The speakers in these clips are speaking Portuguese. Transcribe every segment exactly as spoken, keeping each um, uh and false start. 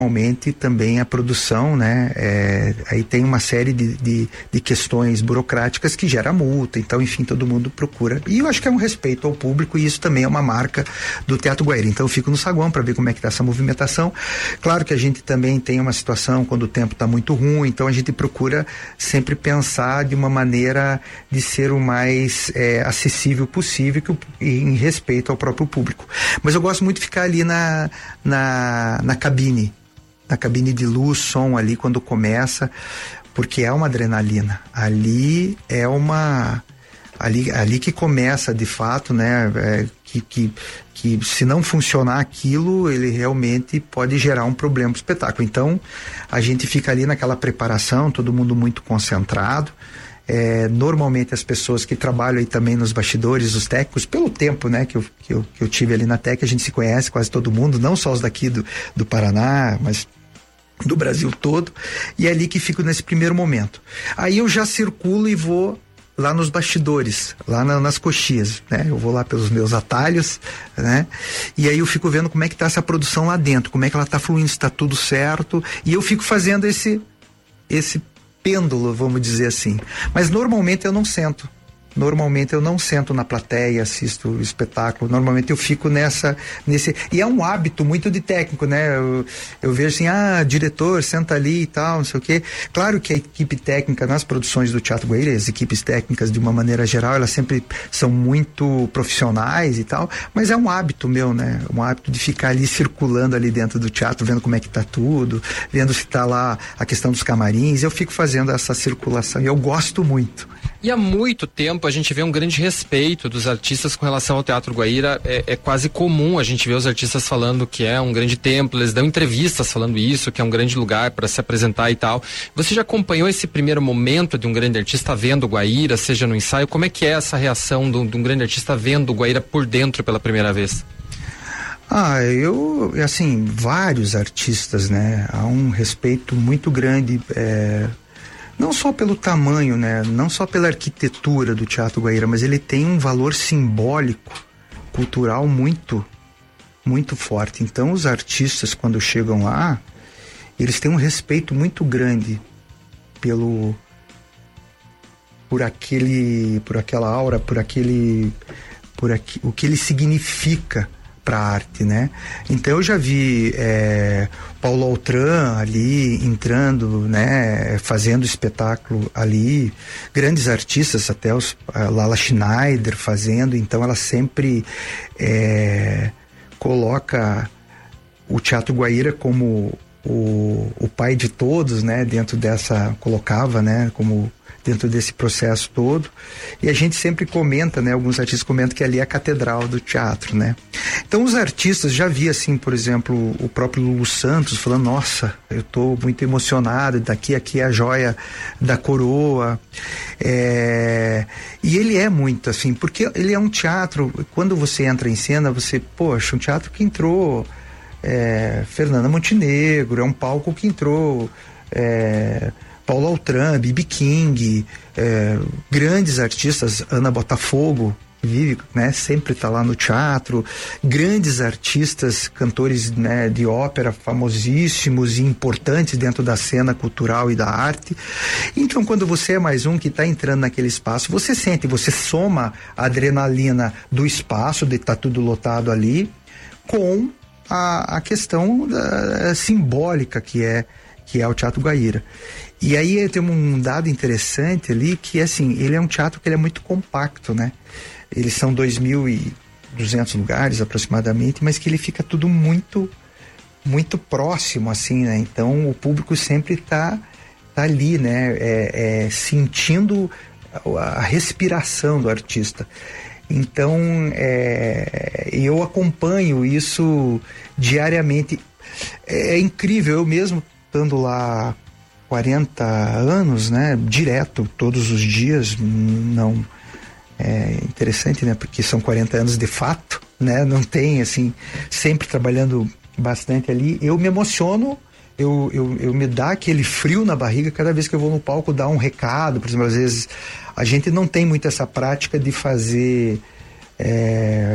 Normalmente também a produção, né, é, aí tem uma série de, de, de questões burocráticas que gera multa, então enfim, todo mundo procura, e eu acho que é um respeito ao público, e isso também é uma marca do Teatro Guaíra. Então eu fico no saguão para ver como é que tá essa movimentação. Claro que a gente também tem uma situação quando o tempo tá muito ruim, então a gente procura sempre pensar de uma maneira de ser o mais é, acessível possível que o, em respeito ao próprio público. Mas eu gosto muito de ficar ali na, na, na cabine, na cabine de luz, som ali quando começa, porque é uma adrenalina. Ali é uma... Ali, ali que começa de fato, né? É, que, que, que se não funcionar aquilo, ele realmente pode gerar um problema pro espetáculo. Então, a gente fica ali naquela preparação, todo mundo muito concentrado. É, normalmente as pessoas que trabalham aí também nos bastidores, os técnicos, pelo tempo, né, que eu, que eu, que eu tive ali na T E C, a gente se conhece quase todo mundo, não só os daqui do, do Paraná, mas do Brasil todo, e é ali que fico nesse primeiro momento. Aí eu já circulo e vou lá nos bastidores, lá na, nas coxias, né? Eu vou lá pelos meus atalhos, né? E aí eu fico vendo como é que tá essa produção lá dentro, como é que ela tá fluindo, se tá tudo certo, e eu fico fazendo esse esse pêndulo, vamos dizer assim. Mas normalmente eu não sento. Normalmente eu não sento na plateia e assisto o espetáculo. Normalmente eu fico nessa, nesse... E é um hábito muito de técnico, né? Eu, eu vejo assim, ah, diretor, senta ali e tal, não sei o quê. Claro que a equipe técnica nas produções do Teatro Guaíra, as equipes técnicas de uma maneira geral, elas sempre são muito profissionais e tal, mas é um hábito meu, né? Um hábito de ficar ali circulando ali dentro do teatro, vendo como é que tá tudo, vendo se tá lá a questão dos camarins. Eu fico fazendo essa circulação e eu gosto muito. E há muito tempo a gente vê um grande respeito dos artistas com relação ao Teatro Guaíra. É, é quase comum a gente ver os artistas falando que é um grande templo, eles dão entrevistas falando isso, que é um grande lugar para se apresentar e tal. Você já acompanhou esse primeiro momento de um grande artista vendo o Guaíra, seja no ensaio? Como é que é essa reação de um, de um grande artista vendo o Guaíra por dentro pela primeira vez? Ah, eu, assim, vários artistas, né? Há um respeito muito grande, é... não só pelo tamanho, né? Não só pela arquitetura do Teatro Guaíra, mas ele tem um valor simbólico, cultural muito, muito forte. Então os artistas, quando chegam lá, eles têm um respeito muito grande pelo, por aquele, por aquela aura, por aquele, por aqui, o que ele significa para a arte, né? Então eu já vi é, Paulo Altran ali entrando, né, fazendo espetáculo ali, grandes artistas, até os a Lala Schneider fazendo. Então ela sempre é, coloca o Teatro Guaíra como o, o pai de todos, né, dentro dessa, colocava, né, como dentro desse processo todo. E a gente sempre comenta, né, alguns artistas comentam que ali é a catedral do teatro, né. Então os artistas, já vi assim, por exemplo, o próprio Lulu Santos falando, nossa, eu tô muito emocionado, daqui aqui é a joia da coroa. É... E ele é muito assim, porque ele é um teatro, quando você entra em cena, você, poxa, um teatro que entrou é, Fernanda Montenegro, é um palco que entrou é, Paulo Altran, B B King, é, grandes artistas, Ana Botafogo, vive, né, sempre está lá no teatro, grandes artistas, cantores, né, de ópera famosíssimos e importantes dentro da cena cultural e da arte. Então quando você é mais um que está entrando naquele espaço, você sente, você soma a adrenalina do espaço, de estar tá tudo lotado ali, com a, a questão da, simbólica que é, que é o Teatro Guaíra. E aí tem um dado interessante ali, que assim, ele é um teatro que ele é muito compacto, né? Eles são dois mil e duzentos lugares aproximadamente, mas que ele fica tudo muito, muito próximo, assim, né? Então o público sempre tá, tá ali, né? É, é, sentindo a, a respiração do artista. Então é, eu acompanho isso diariamente. É, é incrível, eu mesmo estando lá quarenta anos, né? Direto, todos os dias, não... É interessante, né? Porque são quarenta anos de fato, né? Não tem, assim, sempre trabalhando bastante ali. Eu me emociono, eu, eu, eu me dá aquele frio na barriga cada vez que eu vou no palco dar um recado. Por exemplo, às vezes a gente não tem muito essa prática de fazer é,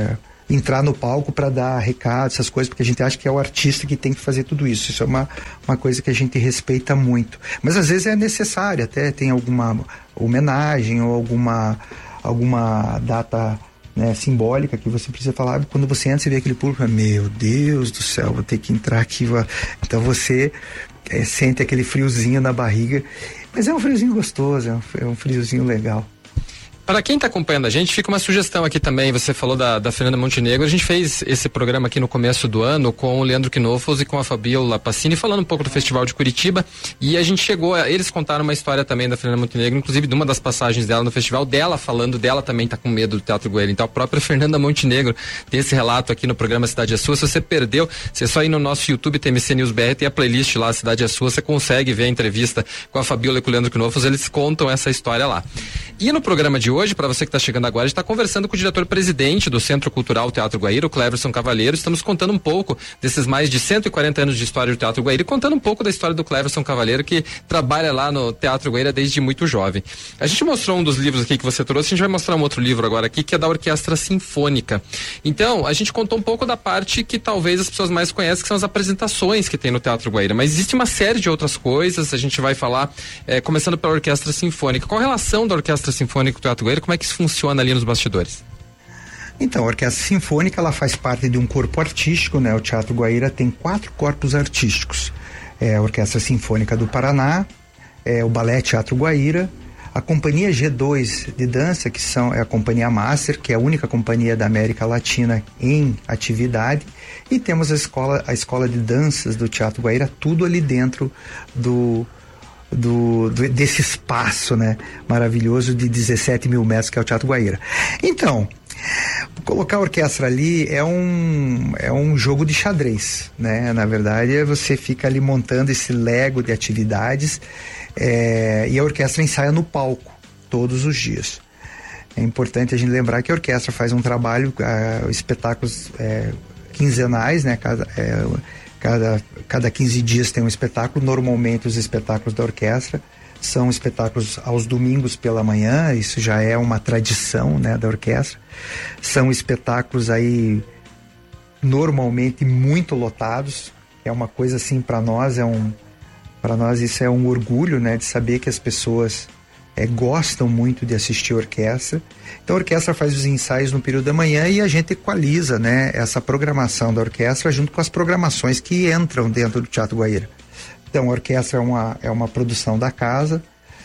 entrar no palco para dar recado, essas coisas, porque a gente acha que é o artista que tem que fazer tudo isso. Isso é uma, uma coisa que a gente respeita muito. Mas às vezes é necessário, até tem alguma homenagem ou alguma, alguma data, né, simbólica que você precisa falar. Quando você entra, você vê aquele público, meu Deus do céu, vou ter que entrar aqui. Então você é, sente aquele friozinho na barriga, mas é um friozinho gostoso, é um, é um friozinho legal. Para quem está acompanhando a gente, fica uma sugestão aqui também. Você falou da, da Fernanda Montenegro. A gente fez esse programa aqui no começo do ano com o Leandro Knofels e com a Fabiola Passini, falando um pouco do Festival de Curitiba. E a gente chegou, a, eles contaram uma história também da Fernanda Montenegro, inclusive de uma das passagens dela no festival, dela falando, dela também tá com medo do Teatro Goeira. Então a própria Fernanda Montenegro tem esse relato aqui no programa Cidade é Sua. Se você perdeu, você só ir no nosso YouTube, T M C News B R, tem a playlist lá, Cidade é Sua, você consegue ver a entrevista com a Fabiola e com o Leandro Knofels, eles contam essa história lá. E no programa de hoje, para você que está chegando agora, a gente está conversando com o diretor-presidente do Centro Cultural Teatro Guaíra, o Cleverson Cavaleiro. Estamos contando um pouco desses mais de cento e quarenta anos de história do Teatro Guaíra e contando um pouco da história do Cleverson Cavaleiro, que trabalha lá no Teatro Guaíra desde muito jovem. A gente mostrou um dos livros aqui que você trouxe, a gente vai mostrar um outro livro agora aqui, que é da Orquestra Sinfônica. Então, a gente contou um pouco da parte que talvez as pessoas mais conhecem, que são as apresentações que tem no Teatro Guaíra, mas existe uma série de outras coisas, a gente vai falar, é, começando pela Orquestra Sinfônica. Qual a relação da Orquestra Sinfônica com o Teatro Guaíra? Como é que isso funciona ali nos bastidores? Então, a Orquestra Sinfônica, ela faz parte de um corpo artístico, né? O Teatro Guaíra tem quatro corpos artísticos. É a Orquestra Sinfônica do Paraná, é o Balé Teatro Guaíra, a Companhia G dois de Dança, que são, é a Companhia Master, que é a única companhia da América Latina em atividade, e temos a escola, a escola de danças do Teatro Guaíra, tudo ali dentro do Do, do, desse espaço, né, maravilhoso de dezessete mil metros que é o Teatro Guaíra. Então, colocar a orquestra ali é um, é um jogo de xadrez, né? Na verdade, você fica ali montando esse lego de atividades, é, e a orquestra ensaia no palco todos os dias. É importante a gente lembrar que a orquestra faz um trabalho, uh, espetáculos é, quinzenais, né? Cada, é, Cada, cada quinze dias tem um espetáculo. Normalmente os espetáculos da orquestra são espetáculos aos domingos pela manhã, isso já é uma tradição, né, da orquestra. São espetáculos aí normalmente muito lotados, é uma coisa assim, para nós é um para nós isso é um orgulho, né, de saber que as pessoas é, gostam muito de assistir a orquestra. Então a orquestra faz os ensaios no período da manhã e a gente equaliza, né, essa programação da orquestra junto com as programações que entram dentro do Teatro Guaíra. Então a orquestra é uma, é uma produção da casa,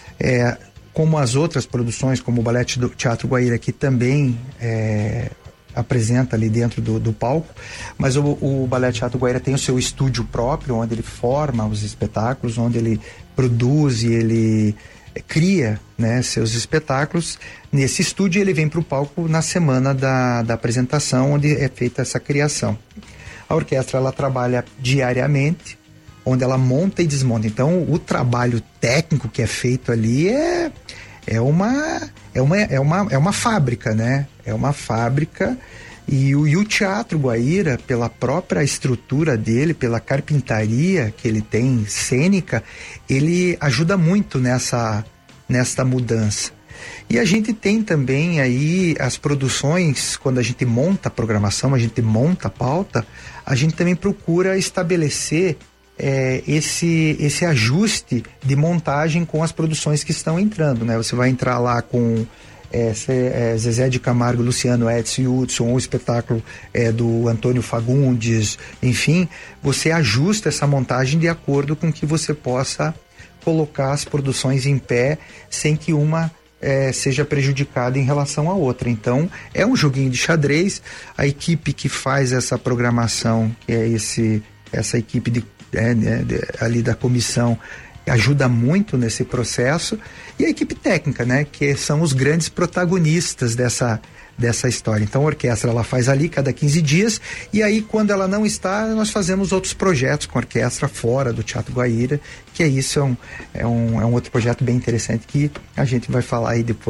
é, como as outras produções, como o Balé Teatro Guaíra, que também é, apresenta ali dentro do, do palco, mas o, o Balé Teatro Guaíra tem o seu estúdio próprio, onde ele forma os espetáculos, onde ele produz e ele cria, né, seus espetáculos. Nesse estúdio ele vem para o palco na semana da, da apresentação, onde é feita essa criação. A orquestra, ela trabalha diariamente, onde ela monta e desmonta. Então o trabalho técnico que é feito ali é, é, uma, é, uma, é, uma, é uma fábrica, né? É uma fábrica. E o, e o Teatro Guaíra, pela própria estrutura dele, pela carpintaria que ele tem cênica, ele ajuda muito nessa, nessa mudança. E a gente tem também aí as produções, quando a gente monta a programação, a gente monta a pauta, a gente também procura estabelecer é, esse, esse ajuste de montagem com as produções que estão entrando, né? Você vai entrar lá com É, é, Zezé de Camargo, Luciano, Edson e Hudson, o espetáculo é, do Antônio Fagundes, enfim, você ajusta essa montagem de acordo com que você possa colocar as produções em pé sem que uma é, seja prejudicada em relação à outra. Então é um joguinho de xadrez. A equipe que faz essa programação, que é esse, essa equipe de, é, de, ali da comissão, ajuda muito nesse processo, e a equipe técnica, né, que são os grandes protagonistas dessa, dessa história. Então a orquestra, ela faz ali cada quinze dias, e aí quando ela não está, nós fazemos outros projetos com a orquestra fora do Teatro Guaíra, que é isso, é um, é um, é um outro projeto bem interessante que a gente vai falar aí depois, né?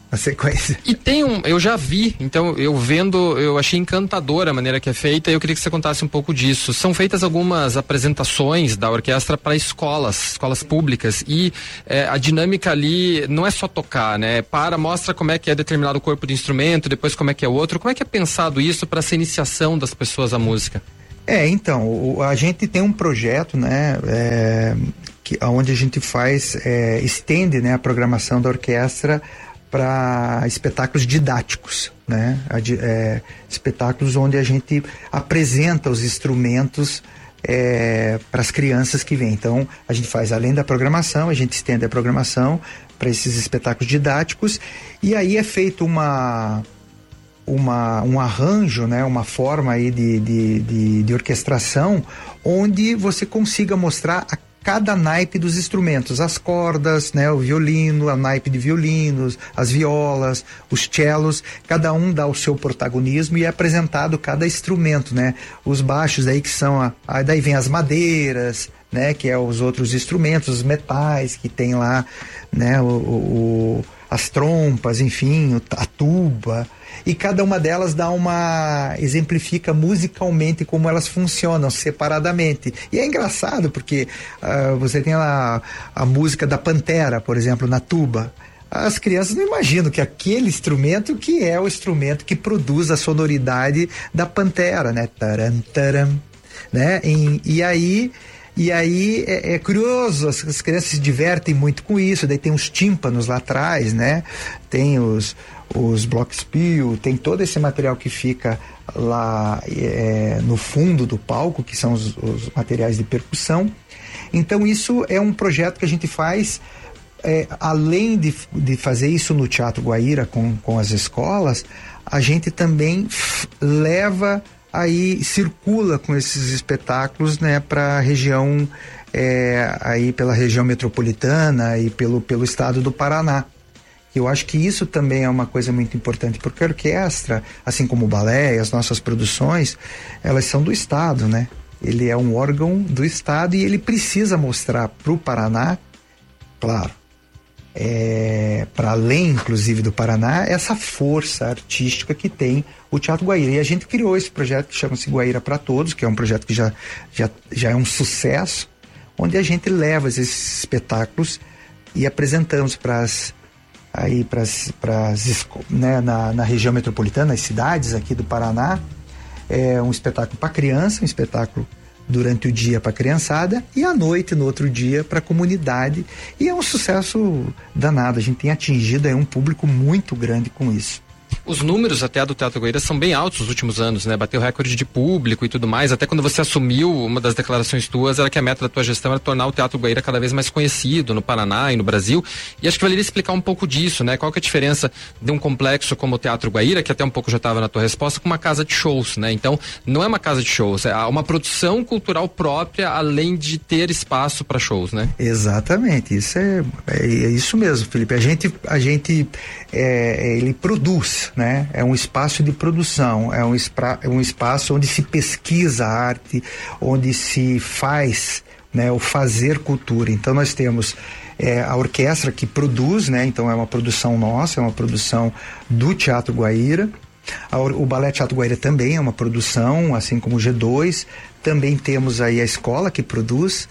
na sequência. E tem um, eu já vi, então eu vendo, eu achei encantadora a maneira que é feita, e eu queria que você contasse um pouco disso. São feitas algumas apresentações da orquestra para escolas, escolas públicas, e é, a dinâmica ali não é só tocar, né? Para, mostra como é que é determinado corpo de instrumento, depois como é que é outro. Como é que é pensado isso para essa iniciação das pessoas à música? É, então, o, a gente tem um projeto, né, é, que, onde a gente faz, é, estende, né, a programação da orquestra para espetáculos didáticos, né? É, espetáculos onde a gente apresenta os instrumentos é, para as crianças que vêm. Então, a gente faz, além da programação, a gente estende a programação para esses espetáculos didáticos, e aí é feito uma, uma, um arranjo, né? Uma forma aí de, de, de, de orquestração, onde você consiga mostrar a cada naipe dos instrumentos, as cordas, né, o violino, a naipe de violinos, as violas, os cellos, cada um dá o seu protagonismo e é apresentado cada instrumento, né, os baixos aí que são, a, a, daí vem as madeiras, né, que é os outros instrumentos, os metais que tem lá, né, o, o, as trompas, enfim, a tuba, e cada uma delas dá uma, exemplifica musicalmente como elas funcionam separadamente. E é engraçado porque uh, você tem a, a música da Pantera, por exemplo, na tuba. As crianças não imaginam que aquele instrumento que é o instrumento que produz a sonoridade da Pantera, né? Taram, taram, né? E, e aí... E aí é, é curioso, as, as crianças se divertem muito com isso, daí tem os tímpanos lá atrás, né? Tem os, os glockenspiel, tem todo esse material que fica lá é, no fundo do palco, que são os, os materiais de percussão. Então isso é um projeto que a gente faz, é, além de, de fazer isso no Teatro Guaíra com, com as escolas, a gente também f- leva... aí circula com esses espetáculos, né, para a região, é, aí pela região metropolitana e pelo, pelo estado do Paraná. Eu acho que isso também é uma coisa muito importante, porque a orquestra, assim como o balé e as nossas produções, elas são do estado, né? Ele é um órgão do estado e ele precisa mostrar para o Paraná, claro, É, para além, inclusive, do Paraná, essa força artística que tem o Teatro Guaíra. E a gente criou esse projeto que chama-se Guaíra para Todos, que é um projeto que já, já, já é um sucesso, onde a gente leva esses espetáculos e apresentamos para as aí pras, pras, né, na, na região metropolitana, nas cidades aqui do Paraná. É um espetáculo para criança, um espetáculo durante o dia para a criançada e à noite, no outro dia, para a comunidade. E é um sucesso danado. A gente tem atingido aí um público muito grande com isso. Os números até do Teatro Guaíra são bem altos nos últimos anos, né? Bateu recorde de público e tudo mais. Até quando você assumiu, uma das declarações tuas era que a meta da tua gestão era tornar o Teatro Guaíra cada vez mais conhecido no Paraná e no Brasil. E acho que valeria explicar um pouco disso, né? Qual que é a diferença de um complexo como o Teatro Guaíra, que até um pouco já estava na tua resposta, com uma casa de shows, né? Então, não é uma casa de shows, é uma produção cultural própria, além de ter espaço para shows, né? Exatamente, isso é, é, é isso mesmo, Felipe. A gente, a gente é, ele produz, né? É um espaço de produção, é um, espra, é um espaço onde se pesquisa a arte, onde se faz, né, o fazer cultura. Então nós temos é, a orquestra que produz, né? Então é uma produção nossa, é uma produção do Teatro Guaíra. A, o Balé Teatro Guaíra também é uma produção, assim como o G dois. Também temos aí a escola que produz.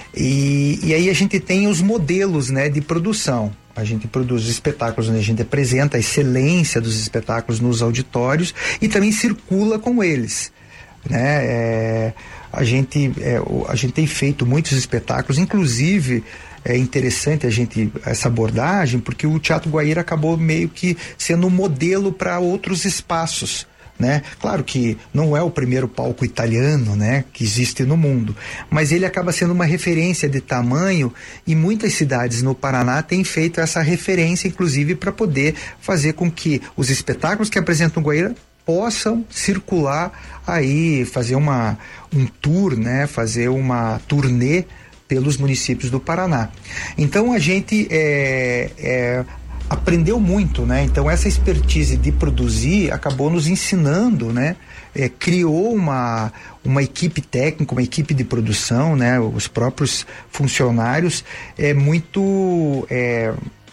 E, e aí a gente tem os modelos, né, de produção. A gente produz espetáculos onde a gente apresenta a excelência dos espetáculos nos auditórios e também circula com eles, né? É, a gente, é, a gente tem feito muitos espetáculos, inclusive é interessante a gente, essa abordagem, porque o Teatro Guaíra acabou meio que sendo um modelo para outros espaços, né? Claro que não é o primeiro palco italiano, né, que existe no mundo, mas ele acaba sendo uma referência de tamanho e muitas cidades no Paraná têm feito essa referência, inclusive para poder fazer com que os espetáculos que apresentam o Guaíra possam circular aí, fazer uma, um tour, né, fazer uma turnê pelos municípios do Paraná. Então a gente é, é aprendeu muito, né? Então essa expertise de produzir acabou nos ensinando, né? É, criou uma, uma equipe técnica, uma equipe de produção, né? Os próprios funcionários é muito é,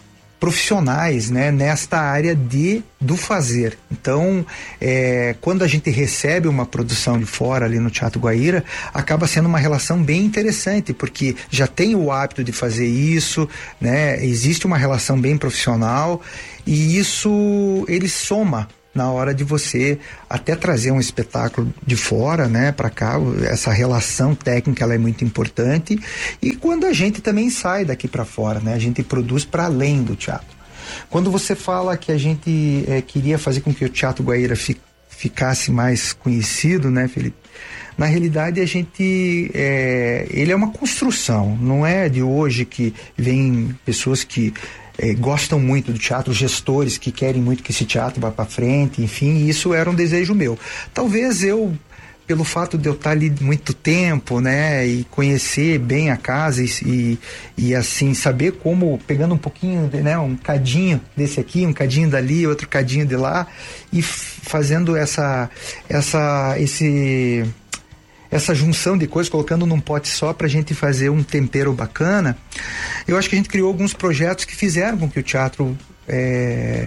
profissionais, né, nesta área de do fazer. Então, é, quando a gente recebe uma produção de fora ali no Teatro Guaíra, acaba sendo uma relação bem interessante, porque já tem o hábito de fazer isso, né, existe uma relação bem profissional, e isso ele soma na hora de você até trazer um espetáculo de fora, né, para cá. Essa relação técnica, ela é muito importante, e quando a gente também sai daqui para fora, né, a gente produz para além do teatro. Quando você fala que a gente é, queria fazer com que o Teatro Guaíra fi, ficasse mais conhecido, né, Felipe? Na realidade, a gente é, ele é uma construção, não é de hoje que vem pessoas que É, gostam muito do teatro, gestores que querem muito que esse teatro vá para frente, enfim, isso era um desejo meu. Talvez eu, pelo fato de eu estar ali muito tempo, né, e conhecer bem a casa e, e, e assim, saber como, pegando um pouquinho, né, um cadinho desse aqui, um cadinho dali, outro cadinho de lá, e fazendo essa, essa, esse... essa junção de coisas, colocando num pote só pra gente fazer um tempero bacana, eu acho que a gente criou alguns projetos que fizeram com que o teatro é,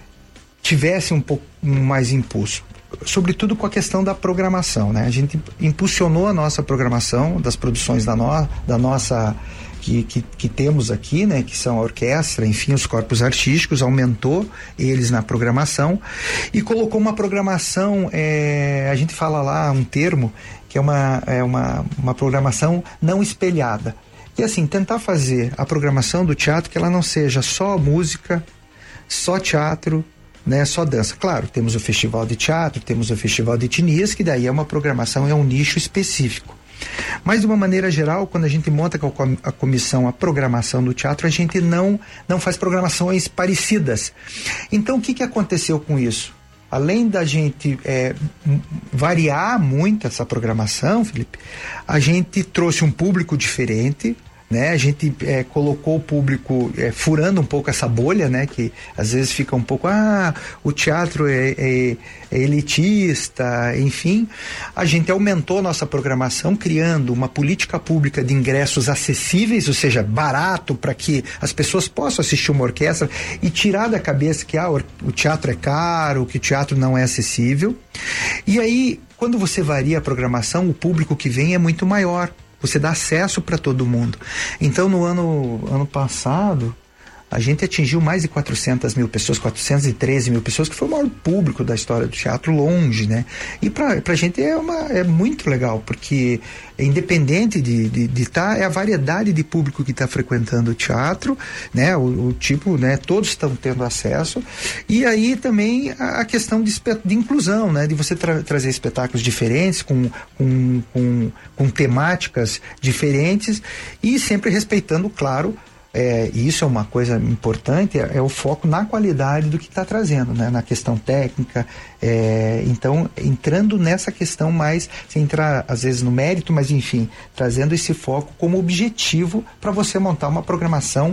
tivesse um pouco mais impulso, sobretudo com a questão da programação, né? A gente impulsionou a nossa programação das produções da, no, da nossa que, que, que temos aqui, né? Que são a orquestra, enfim, os corpos artísticos, aumentou eles na programação e colocou uma programação, é, a gente fala lá um termo que é uma, é uma, uma programação não espelhada. E assim, tentar fazer a programação do teatro que ela não seja só música, só teatro, né, só dança. Claro, temos o festival de teatro, temos o festival de etnias, que daí é uma programação, é um nicho específico. Mas de uma maneira geral, quando a gente monta com a comissão a programação do teatro, a gente não, não faz programações parecidas. Então o que, que aconteceu com isso? Além da gente é, variar muito essa programação, Felipe, a gente trouxe um público diferente, né? A gente é, colocou o público é, furando um pouco essa bolha, né? Que às vezes fica um pouco, ah, o teatro é, é, é elitista, enfim. A gente aumentou nossa programação criando uma política pública de ingressos acessíveis, ou seja, barato, para que as pessoas possam assistir uma orquestra e tirar da cabeça que ah, o teatro é caro, que o teatro não é acessível. E aí, quando você varia a programação, o público que vem é muito maior. Você dá acesso para todo mundo. Então, no ano, ano passado, a gente atingiu mais de quatrocentas mil pessoas, quatrocentas e treze mil pessoas, que foi o maior público da história do teatro, longe, né? E pra, pra gente é, uma, é muito legal, porque é independente de estar, de, de tá, é a variedade de público que está frequentando o teatro, né? O, o tipo, né? Todos estão tendo acesso. E aí também a, a questão de, de inclusão, né? De você tra trazer espetáculos diferentes, com, com, com, com temáticas diferentes e sempre respeitando, claro, É, isso é uma coisa importante, é, é o foco na qualidade do que está trazendo, né? Na questão técnica, é, então entrando nessa questão mais, sem entrar às vezes no mérito, mas enfim, trazendo esse foco como objetivo para você montar uma programação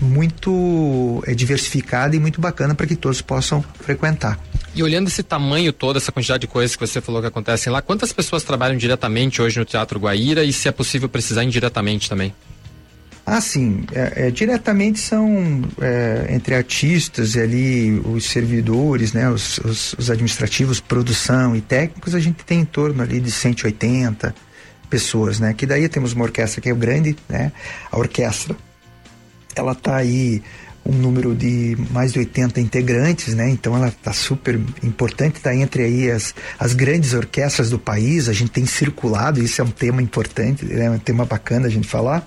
muito é, diversificada e muito bacana para que todos possam frequentar. E olhando esse tamanho todo, essa quantidade de coisas que você falou que acontecem lá, quantas pessoas trabalham diretamente hoje no Teatro Guaíra e, se é possível, precisar indiretamente também? Ah, sim, é, é, diretamente são é, entre artistas e ali os servidores, né, os, os, os administrativos, produção e técnicos, a gente tem em torno ali de cento e oitenta pessoas, né, que daí temos uma orquestra que é grande, né, a orquestra, ela tá aí um número de mais de oitenta integrantes, né, então ela tá super importante, tá entre aí as, as grandes orquestras do país, a gente tem circulado, isso é um tema importante, é um tema bacana a gente falar.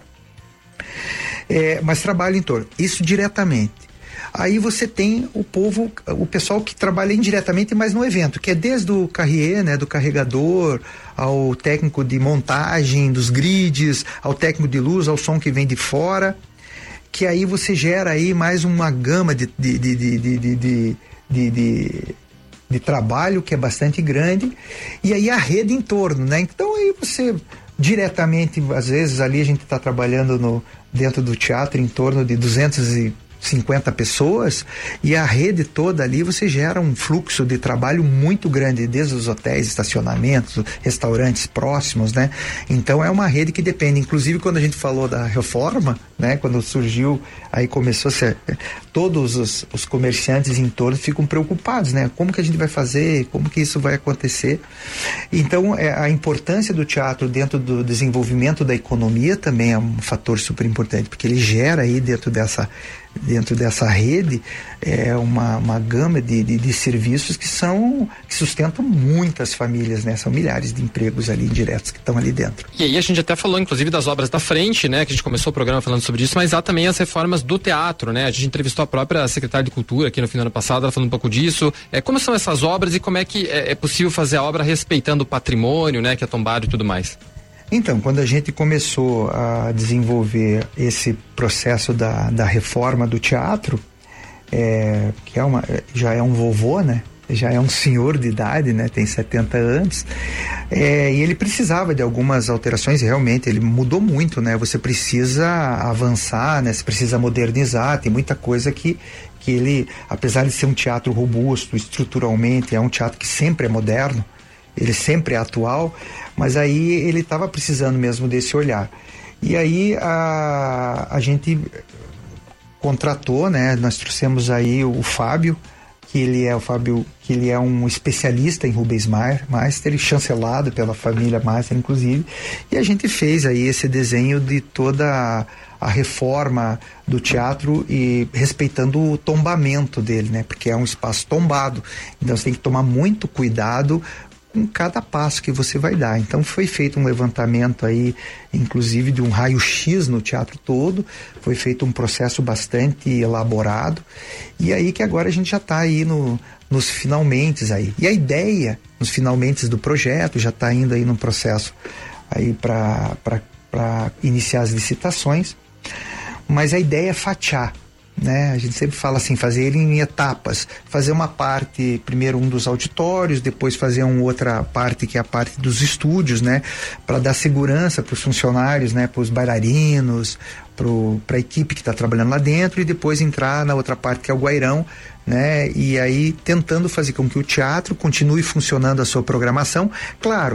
É, mas trabalha em torno, isso diretamente. Aí você tem o povo, o pessoal que trabalha indiretamente, mas no evento, que é desde o carrier, né, do carregador, ao técnico de montagem dos grids, ao técnico de luz, ao som que vem de fora, que aí você gera aí mais uma gama de, de, de, de, de, de, de, de, de, de trabalho que é bastante grande, e aí a rede em torno, né? Então aí você diretamente, às vezes ali a gente está trabalhando no, dentro do teatro em torno de duzentos e cinquenta pessoas, e a rede toda ali você gera um fluxo de trabalho muito grande, desde os hotéis, estacionamentos, restaurantes próximos, né? Então é uma rede que depende, inclusive quando a gente falou da reforma, né? Quando surgiu, aí começou a ser, todos os, os comerciantes em torno ficam preocupados, né? Como que a gente vai fazer, como que isso vai acontecer? Então é, a importância do teatro dentro do desenvolvimento da economia também é um fator super importante, porque ele gera aí dentro dessa dentro dessa rede é uma, uma gama de, de, de serviços que são, que sustentam muitas famílias, né? São milhares de empregos ali indiretos que estão ali dentro. E aí a gente até falou inclusive das obras da frente, né? Que a gente começou o programa falando sobre isso, mas há também as reformas do teatro, né? A gente entrevistou a própria secretária de Cultura aqui no fim do ano passado, ela falando um pouco disso. É, como são essas obras e como é que é, é possível fazer a obra respeitando o patrimônio, né? Que é tombado e tudo mais? Então, quando a gente começou a desenvolver esse processo da, da reforma do teatro, é, que é uma, já é um vovô, né? Já é um senhor de idade, né? Tem setenta anos, é, e ele precisava de algumas alterações, realmente, ele mudou muito, né? Você precisa avançar, né? Você precisa modernizar, tem muita coisa que, que ele, apesar de ser um teatro robusto, estruturalmente, é um teatro que sempre é moderno, ele sempre é atual, mas aí ele estava precisando mesmo desse olhar. E aí a, a gente contratou, né? Nós trouxemos aí o Fábio, que ele é o Fábio, que ele é um especialista em Rubens Meister, chancelado pela família Meister, inclusive, e a gente fez aí esse desenho de toda a, a reforma do teatro e respeitando o tombamento dele, né? Porque é um espaço tombado, então você tem que tomar muito cuidado com cada passo que você vai dar. Então foi feito um levantamento aí, inclusive de um raio-x no teatro todo, foi feito um processo bastante elaborado, e aí que agora a gente já está aí no, nos finalmentes aí. E a ideia, nos finalmentes do projeto, já está indo aí num processo aí para iniciar as licitações, mas a ideia é fatiar, né? A gente sempre fala assim, fazer ele em etapas, fazer uma parte, primeiro um dos auditórios, depois fazer uma outra parte que é a parte dos estúdios, né? Para dar segurança para os funcionários, né? Para os bailarinos, para a equipe que está trabalhando lá dentro, e depois entrar na outra parte que é o guairão, né? E aí tentando fazer com que o teatro continue funcionando a sua programação, claro,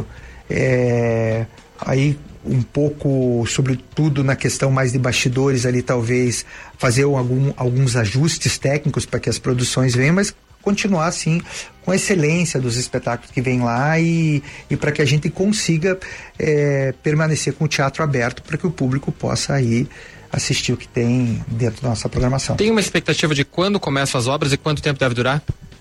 é, aí um pouco, sobretudo na questão mais de bastidores ali, talvez fazer algum, alguns ajustes técnicos para que as produções venham, mas continuar assim com a excelência dos espetáculos que vêm lá e, e para que a gente consiga é, permanecer com o teatro aberto para que o público possa aí assistir o que tem dentro da nossa programação. Tem uma expectativa de quando começam as obras e quanto tempo deve durar?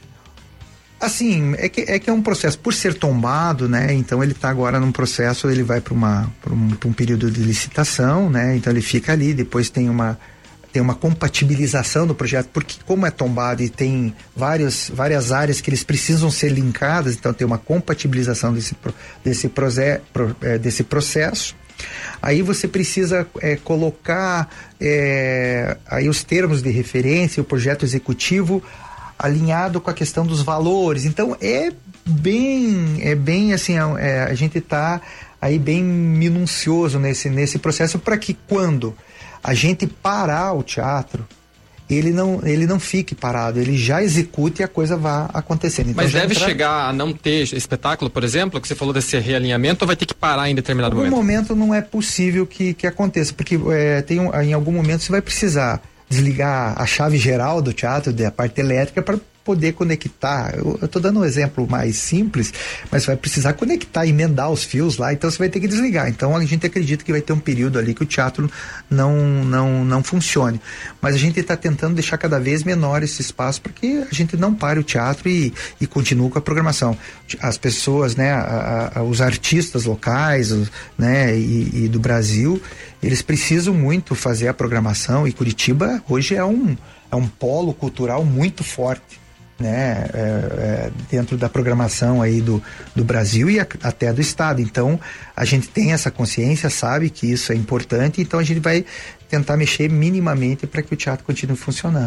Assim, é que, é que é um processo, por ser tombado, né? Então ele está agora num processo, ele vai para uma, para um, para um período de licitação, né? Então ele fica ali, depois tem uma, tem uma compatibilização do projeto, porque como é tombado e tem várias, várias áreas que eles precisam ser linkadas, então tem uma compatibilização desse, desse, proze, desse processo. Aí você precisa é, colocar é, aí os termos de referência, o projeto executivo alinhado com a questão dos valores. Então é bem, é bem assim, é, a gente está aí bem minucioso nesse, nesse processo para que quando a gente parar o teatro, ele não, ele não fique parado, ele já execute e a coisa vá acontecendo. Então, mas deve entrar... chegar a não ter espetáculo, por exemplo, que você falou desse realinhamento, ou vai ter que parar em determinado momento? Em algum momento? momento não é possível que, que aconteça, porque é, tem um, em algum momento você vai precisar desligar a chave geral do teatro, da parte elétrica, para poder conectar. Eu estou dando um exemplo mais simples, mas você vai precisar conectar, emendar os fios lá, então você vai ter que desligar. Então a gente acredita que vai ter um período ali que o teatro não, não, não funcione. Mas a gente está tentando deixar cada vez menor esse espaço para que a gente não pare o teatro e, e continue com a programação. As pessoas, né, a, a, os artistas locais, né, e, e do Brasil, eles precisam muito fazer a programação, e Curitiba hoje é um, é um polo cultural muito forte, né, é, é, dentro da programação aí do, do Brasil e a, até do estado. Então a gente tem essa consciência, sabe que isso é importante, então a gente vai tentar mexer minimamente para que o teatro continue funcionando.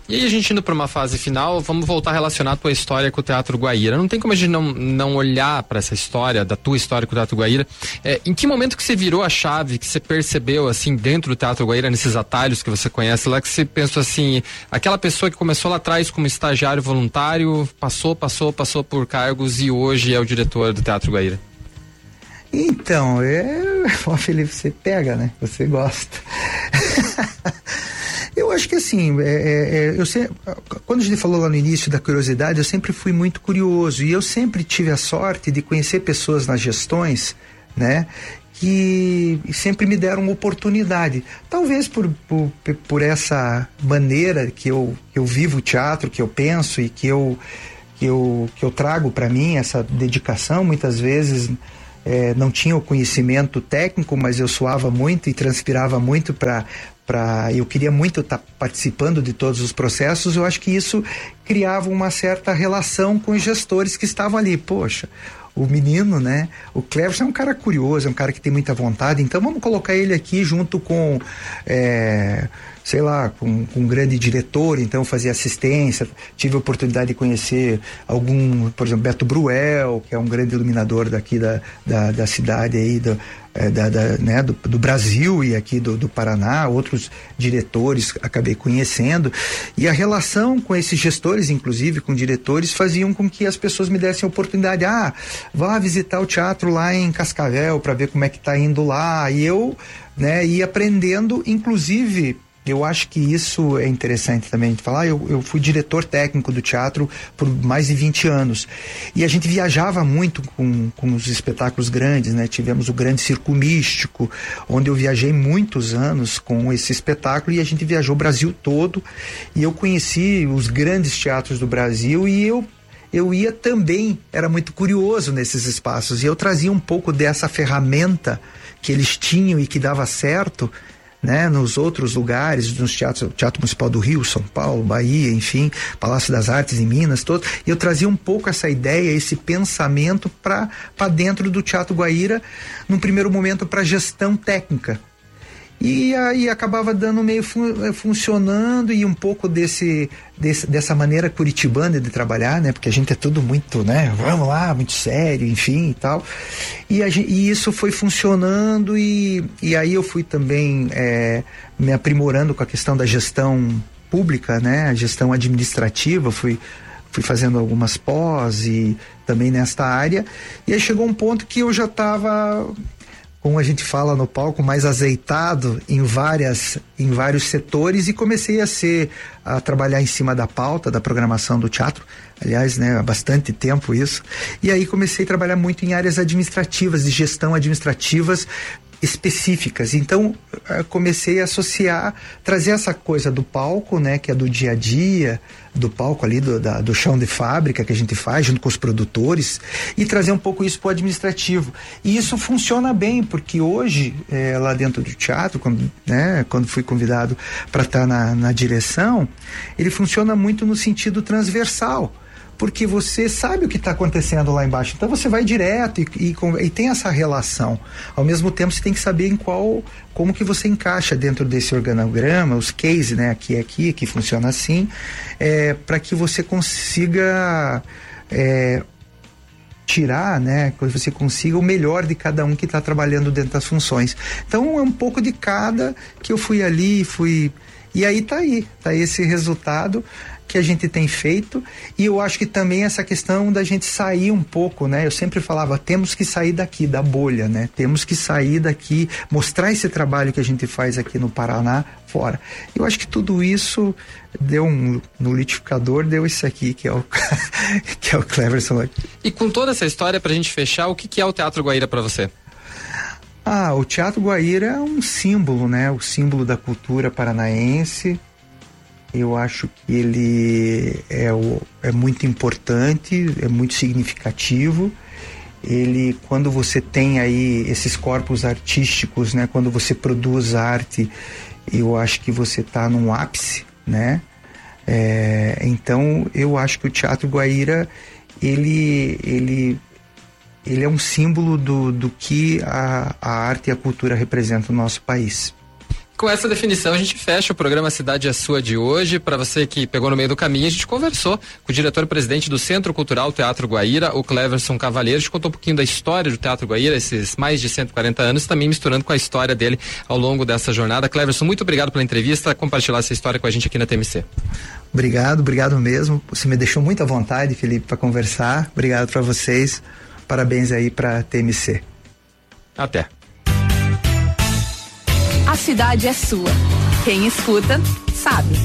E aí a gente indo para uma fase final, vamos voltar a relacionar a tua história com o Teatro Guaíra. Não tem como a gente não, não olhar para essa história, da tua história com o Teatro Guaíra. É, em que momento que você virou a chave, que você percebeu, assim, dentro do Teatro Guaíra, nesses atalhos que você conhece lá, que você pensou assim, aquela pessoa que começou lá atrás como estagiário voluntário, passou, passou, passou por cargos e hoje é o diretor do Teatro Guaíra? Então, é... Ó, Felipe, você pega, né? Você gosta. Eu acho que assim, é, é, eu sempre, quando a gente falou lá no início da curiosidade, eu sempre fui muito curioso e eu sempre tive a sorte de conhecer pessoas nas gestões, né, que sempre me deram oportunidade. Talvez por, por, por essa maneira que eu, que eu vivo o teatro, que eu penso e que eu, que eu, que eu trago para mim, essa dedicação, muitas vezes é, não tinha o conhecimento técnico, mas eu suava muito e transpirava muito para Pra, eu queria muito estar tá participando de todos os processos. Eu acho que isso criava uma certa relação com os gestores que estavam ali. Poxa, o menino, né, o Cleverson é um cara curioso, é um cara que tem muita vontade, então vamos colocar ele aqui junto com é, sei lá, com, com um grande diretor, então fazer assistência. Tive a oportunidade de conhecer algum, por exemplo, Beto Bruel, que é um grande iluminador daqui da, da, da cidade aí, do, é, da, da, né, do, do Brasil e aqui do, do Paraná. Outros diretores acabei conhecendo, e a relação com esses gestores, inclusive com diretores, faziam com que as pessoas me dessem a oportunidade. Ah, vá visitar o teatro lá em Cascavel para ver como é que tá indo lá, e eu, né, ia aprendendo. Inclusive, eu acho que isso é interessante também de falar. Eu, eu fui diretor técnico do teatro por mais de vinte anos. E a gente viajava muito com, com os espetáculos grandes, né? Tivemos o Grande Circo Místico, onde eu viajei muitos anos com esse espetáculo, e a gente viajou o Brasil todo. E eu conheci os grandes teatros do Brasil, e eu eu ia também, era muito curioso nesses espaços. E eu trazia um pouco dessa ferramenta que eles tinham e que dava certo, né, nos outros lugares, nos teatros, Teatro Municipal do Rio, São Paulo, Bahia, enfim, Palácio das Artes em Minas, todo. E eu trazia um pouco essa ideia, esse pensamento para para dentro do Teatro Guaíra, num primeiro momento para gestão técnica. E aí acabava dando meio fun- funcionando, e um pouco desse, desse dessa maneira curitibana de trabalhar, né? Porque a gente é tudo muito, né? Vamos lá, muito sério, enfim e tal. E, a gente, e isso foi funcionando, e, e aí eu fui também é, me aprimorando com a questão da gestão pública, né? A gestão administrativa, fui fui fazendo algumas pós e também nesta área. E aí chegou um ponto que eu já estava, como a gente fala no palco, mais azeitado em várias, em vários setores, e comecei a ser, a trabalhar em cima da pauta, da programação do teatro, aliás, né, há bastante tempo isso, e aí comecei a trabalhar muito em áreas administrativas, de gestão administrativas específicas. Então comecei a associar, trazer essa coisa do palco, né, que é do dia a dia, do palco ali, do, da, do chão de fábrica que a gente faz junto com os produtores, e trazer um pouco isso para o administrativo. E isso funciona bem, porque hoje, é, lá dentro do teatro, quando, né, quando fui convidado para estar na, na direção, ele funciona muito no sentido transversal, porque você sabe o que está acontecendo lá embaixo, então você vai direto e, e, e tem essa relação. Ao mesmo tempo, você tem que saber em qual, como que você encaixa dentro desse organograma, os cases, né, aqui aqui, que funciona assim, é, para que você consiga é, tirar, né, que você consiga o melhor de cada um que está trabalhando dentro das funções. Então é um pouco de cada que eu fui ali, fui, e aí tá aí, tá esse resultado que a gente tem feito. E eu acho que também essa questão da gente sair um pouco, né? Eu sempre falava, temos que sair daqui, da bolha, né? Temos que sair daqui, mostrar esse trabalho que a gente faz aqui no Paraná fora. Eu acho que tudo isso deu um, no litificador, deu isso aqui, que é o, que é o Cleverson. E com toda essa história, pra gente fechar, o que, que é o Teatro Guaíra para você? Ah, o Teatro Guaíra é um símbolo, né? O símbolo da cultura paranaense. Eu acho que ele é, o, é muito importante, é muito significativo. Ele, quando você tem aí esses corpos artísticos, né, quando você produz arte, eu acho que você está num ápice, né? É, então, eu acho que o Teatro Guaíra, ele, ele, ele é um símbolo do, do que a, a arte e a cultura representam no nosso país. Com essa definição, a gente fecha o programa Cidade é Sua de hoje. Para você que pegou no meio do caminho, a gente conversou com o diretor-presidente do Centro Cultural Teatro Guaíra, o Cleverson Cavaleiro. A gente contou um pouquinho da história do Teatro Guaíra, esses mais de cento e quarenta anos, também misturando com a história dele ao longo dessa jornada. Cleverson, muito obrigado pela entrevista, compartilhar essa história com a gente aqui na T M C. Obrigado, obrigado mesmo. Você me deixou muito à vontade, Felipe, para conversar. Obrigado para vocês. Parabéns aí para a T M C. Até. A cidade é sua. Quem escuta, sabe.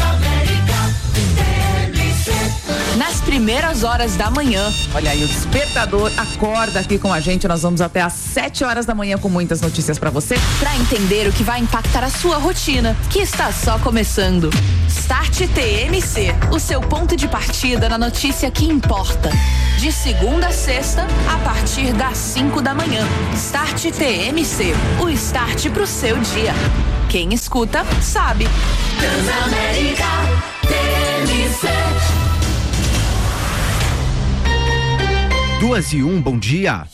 Nas primeiras horas da manhã. Olha aí, o despertador acorda aqui com a gente. Nós vamos até às sete horas da manhã com muitas notícias pra você. Pra entender o que vai impactar a sua rotina, que está só começando. Start T M C, o seu ponto de partida na notícia que importa. De segunda a sexta, a partir das cinco da manhã. Start T M C, o start pro seu dia. Quem escuta, sabe. Transamérica T M C. Duas e um, bom dia.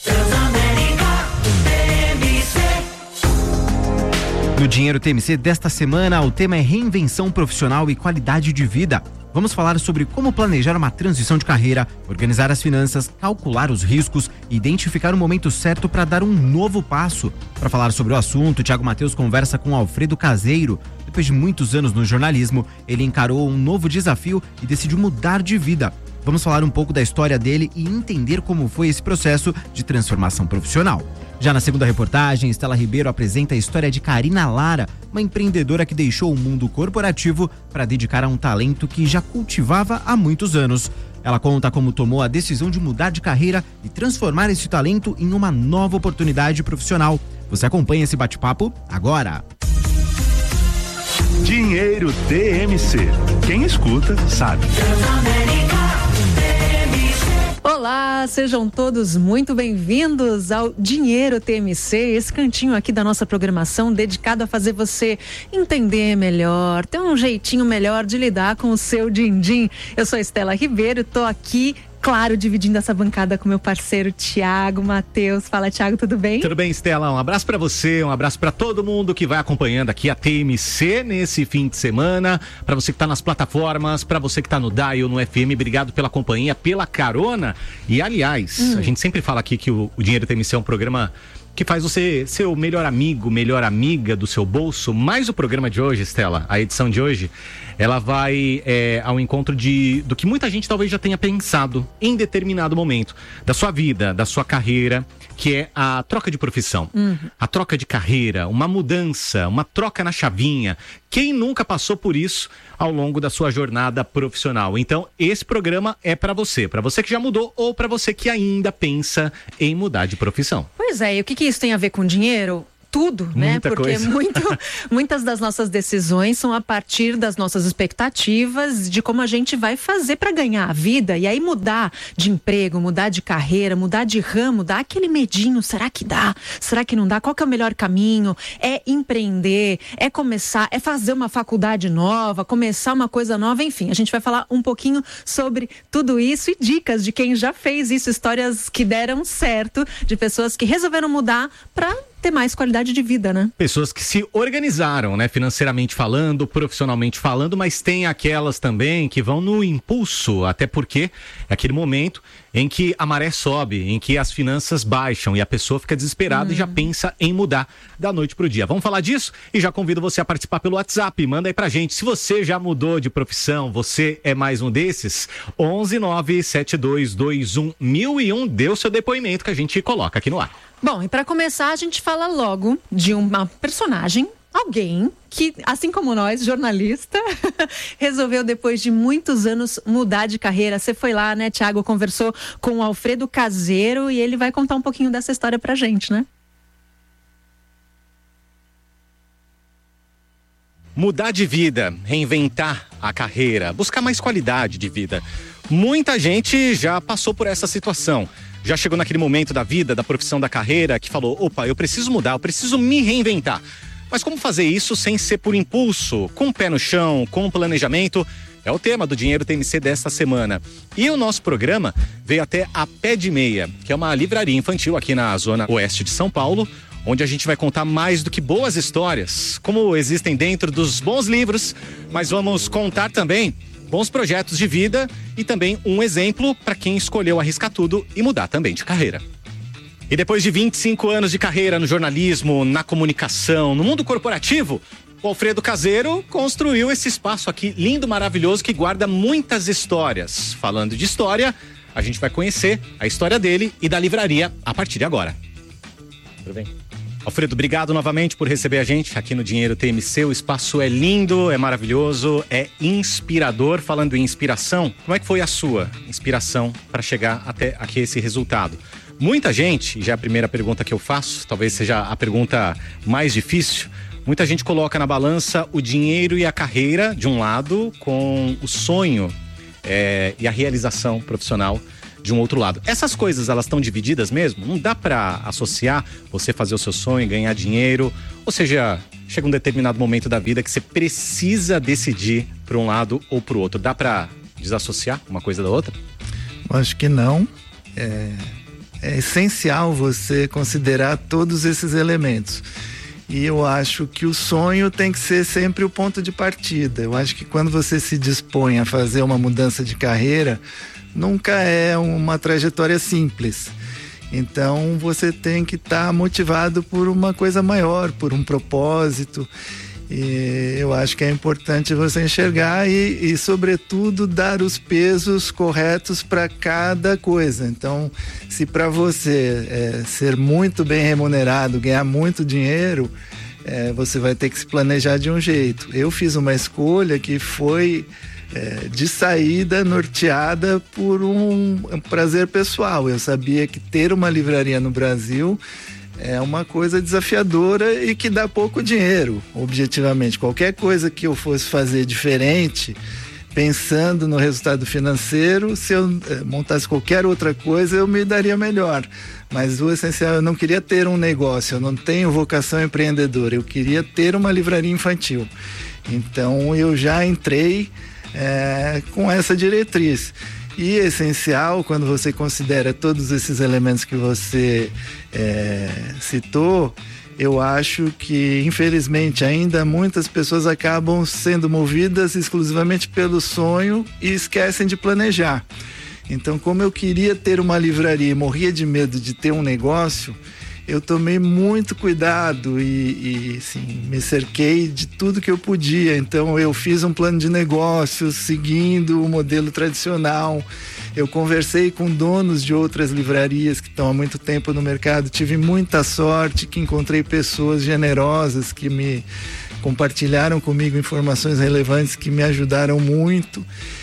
No Dinheiro T M C desta semana, o tema é reinvenção profissional e qualidade de vida. Vamos falar sobre como planejar uma transição de carreira, organizar as finanças, calcular os riscos e identificar o momento certo para dar um novo passo. Para falar sobre o assunto, Thiago Mateus conversa com Alfredo Caseiro. Depois de muitos anos no jornalismo, ele encarou um novo desafio e decidiu mudar de vida. Vamos falar um pouco da história dele e entender como foi esse processo de transformação profissional. Já na segunda reportagem, Estela Ribeiro apresenta a história de Karina Lara, uma empreendedora que deixou o mundo corporativo para dedicar a um talento que já cultivava há muitos anos. Ela conta como tomou a decisão de mudar de carreira e transformar esse talento em uma nova oportunidade profissional. Você acompanha esse bate-papo agora. Dinheiro T M C. Quem escuta, sabe. Olá, sejam todos muito bem-vindos ao Dinheiro T M C, esse cantinho aqui da nossa programação dedicado a fazer você entender melhor, ter um jeitinho melhor de lidar com o seu din-din. Eu sou a Estela Ribeiro, tô aqui, claro, dividindo essa bancada com meu parceiro Thiago Mateus. Fala, Thiago, tudo bem? Tudo bem, Estela? Um abraço pra você, um abraço pra todo mundo que vai acompanhando aqui a T M C nesse fim de semana, pra você que tá nas plataformas, pra você que tá no Dial, no F M, obrigado pela companhia, pela carona. E aliás, hum. a gente sempre fala aqui que o, o Dinheiro T M C é um programa que faz você ser o melhor amigo, melhor amiga do seu bolso. Mas o programa de hoje, Estela, a edição de hoje, ela vai é, ao encontro de, do que muita gente talvez já tenha pensado em determinado momento da sua vida, da sua carreira, que é a troca de profissão, uhum. a troca de carreira, uma mudança, uma troca na chavinha. Quem nunca passou por isso ao longo da sua jornada profissional? Então, esse programa é para você, para você que já mudou ou para você que ainda pensa em mudar de profissão. Pois é, e o que, que isso tem a ver com dinheiro? Tudo, né? Muita Porque muito, muitas das nossas decisões são a partir das nossas expectativas de como a gente vai fazer para ganhar a vida. E aí mudar de emprego, mudar de carreira, mudar de ramo, dá aquele medinho, será que dá? Será que não dá? Qual que é o melhor caminho? É empreender, é começar, é fazer uma faculdade nova, começar uma coisa nova, enfim. A gente vai falar um pouquinho sobre tudo isso e dicas de quem já fez isso, histórias que deram certo, de pessoas que resolveram mudar para ter mais qualidade de vida, né? Pessoas que se organizaram, né? Financeiramente falando, profissionalmente falando, mas tem aquelas também que vão no impulso, até porque é aquele momento em que a maré sobe, em que as finanças baixam e a pessoa fica desesperada hum. e já pensa em mudar da noite pro dia. Vamos falar disso? E já convido você a participar pelo WhatsApp. Manda aí pra gente. Se você já mudou de profissão, você é mais um desses, onze nove sete dois dois um mil e um, dê o seu depoimento que a gente coloca aqui no ar. Bom, e para começar a gente fala logo de uma personagem, alguém que, assim como nós, jornalista, resolveu depois de muitos anos mudar de carreira. Você foi lá, né, Thiago, conversou com o Alfredo Caseiro e ele vai contar um pouquinho dessa história pra gente, né? Mudar de vida, reinventar a carreira, buscar mais qualidade de vida. Muita gente já passou por essa situação. Já chegou naquele momento da vida, da profissão, da carreira, que falou, opa, eu preciso mudar, eu preciso me reinventar. Mas como fazer isso sem ser por impulso, com o pé no chão, com o planejamento? É o tema do Dinheiro T M C desta semana. E o nosso programa veio até a Pé de Meia, que é uma livraria infantil aqui na zona oeste de São Paulo, onde a gente vai contar mais do que boas histórias, como existem dentro dos bons livros, mas vamos contar também bons projetos de vida e também um exemplo para quem escolheu arriscar tudo e mudar também de carreira. E depois de vinte e cinco anos de carreira no jornalismo, na comunicação, no mundo corporativo, o Alfredo Caseiro construiu esse espaço aqui lindo, maravilhoso, que guarda muitas histórias. Falando de história, a gente vai conhecer a história dele e da livraria a partir de agora. Tudo bem? Alfredo, obrigado novamente por receber a gente aqui no Dinheiro T M C. O espaço é lindo, é maravilhoso, é inspirador. Falando em inspiração, como é que foi a sua inspiração para chegar até aqui esse resultado? Muita gente, já é a primeira pergunta que eu faço, talvez seja a pergunta mais difícil, muita gente coloca na balança o dinheiro e a carreira de um lado, com o sonho é, e a realização profissional de um outro lado. Essas coisas, elas estão divididas mesmo? Não dá para associar você fazer o seu sonho, ganhar dinheiro, ou seja, chega um determinado momento da vida que você precisa decidir para um lado ou para o outro. Dá para desassociar uma coisa da outra? Acho que não. É... É essencial você considerar todos esses elementos. E eu acho que o sonho tem que ser sempre o ponto de partida. Eu acho que quando você se dispõe a fazer uma mudança de carreira, nunca é uma trajetória simples. Então você tem que estar motivado por uma coisa maior, por um propósito. E eu acho que é importante você enxergar e, e sobretudo, dar os pesos corretos para cada coisa. Então, se para você é, ser muito bem remunerado, ganhar muito dinheiro, é, você vai ter que se planejar de um jeito. Eu fiz uma escolha que foi é, de saída norteada por um, um prazer pessoal. Eu sabia que ter uma livraria no Brasil é uma coisa desafiadora e que dá pouco dinheiro, objetivamente. Qualquer coisa que eu fosse fazer diferente, pensando no resultado financeiro, se eu montasse qualquer outra coisa, eu me daria melhor. Mas o essencial, eu não queria ter um negócio, eu não tenho vocação empreendedora, eu queria ter uma livraria infantil. Então eu já entrei é, com essa diretriz. E é essencial, quando você considera todos esses elementos que você é, citou, eu acho que, infelizmente, ainda muitas pessoas acabam sendo movidas exclusivamente pelo sonho e esquecem de planejar. Então, como eu queria ter uma livraria e morria de medo de ter um negócio, eu tomei muito cuidado e, e assim, me cerquei de tudo que eu podia. Então eu fiz um plano de negócios seguindo o modelo tradicional. Eu conversei com donos de outras livrarias que estão há muito tempo no mercado. Tive muita sorte que encontrei pessoas generosas que me compartilharam comigo informações relevantes que me ajudaram muito.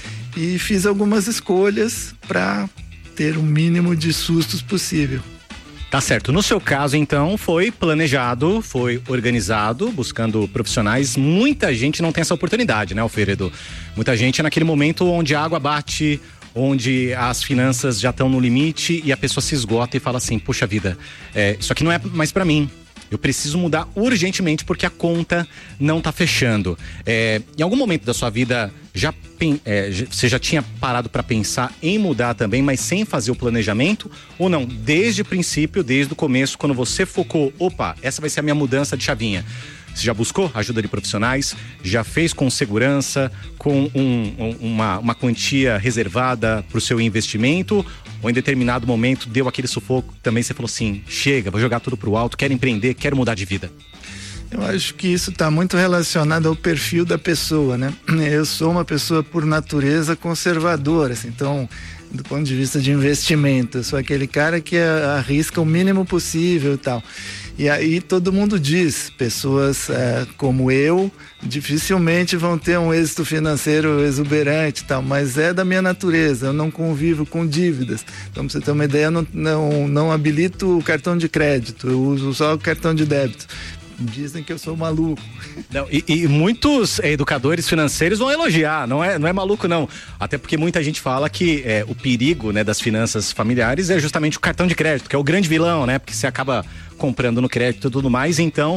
E fiz algumas escolhas para ter o mínimo de sustos possível. Tá certo. No seu caso, então, foi planejado, foi organizado, buscando profissionais. Muita gente não tem essa oportunidade, né, Alfredo? Muita gente é naquele momento onde a água bate, onde as finanças já estão no limite e a pessoa se esgota e fala assim, puxa vida, é, isso aqui não é mais pra mim. Eu preciso mudar urgentemente porque a conta não tá fechando. É, em algum momento da sua vida, já, é, você já tinha parado para pensar em mudar também, mas sem fazer o planejamento? Ou não? Desde o princípio, desde o começo, quando você focou, opa, essa vai ser a minha mudança de chavinha. Você já buscou ajuda de profissionais? Já fez com segurança, com um, um, uma, uma quantia reservada para o seu investimento? Ou em determinado momento deu aquele sufoco, também você falou assim, chega, vou jogar tudo pro alto, quero empreender, quero mudar de vida? Eu acho que isso está muito relacionado ao perfil da pessoa, né? Eu sou uma pessoa por natureza conservadora, assim, então, do ponto de vista de investimento, eu sou aquele cara que arrisca o mínimo possível e tal. E aí todo mundo diz, pessoas é, como eu, dificilmente vão ter um êxito financeiro exuberante e tal, mas é da minha natureza, eu não convivo com dívidas. Então, pra você ter uma ideia, eu não, não, não habilito o cartão de crédito, eu uso só o cartão de débito. Dizem que eu sou maluco. Não, e, e muitos é, educadores financeiros vão elogiar, não é, não é maluco não. Até porque muita gente fala que é, o perigo, né, das finanças familiares é justamente o cartão de crédito, que é o grande vilão, né? Porque você acaba comprando no crédito e tudo mais, então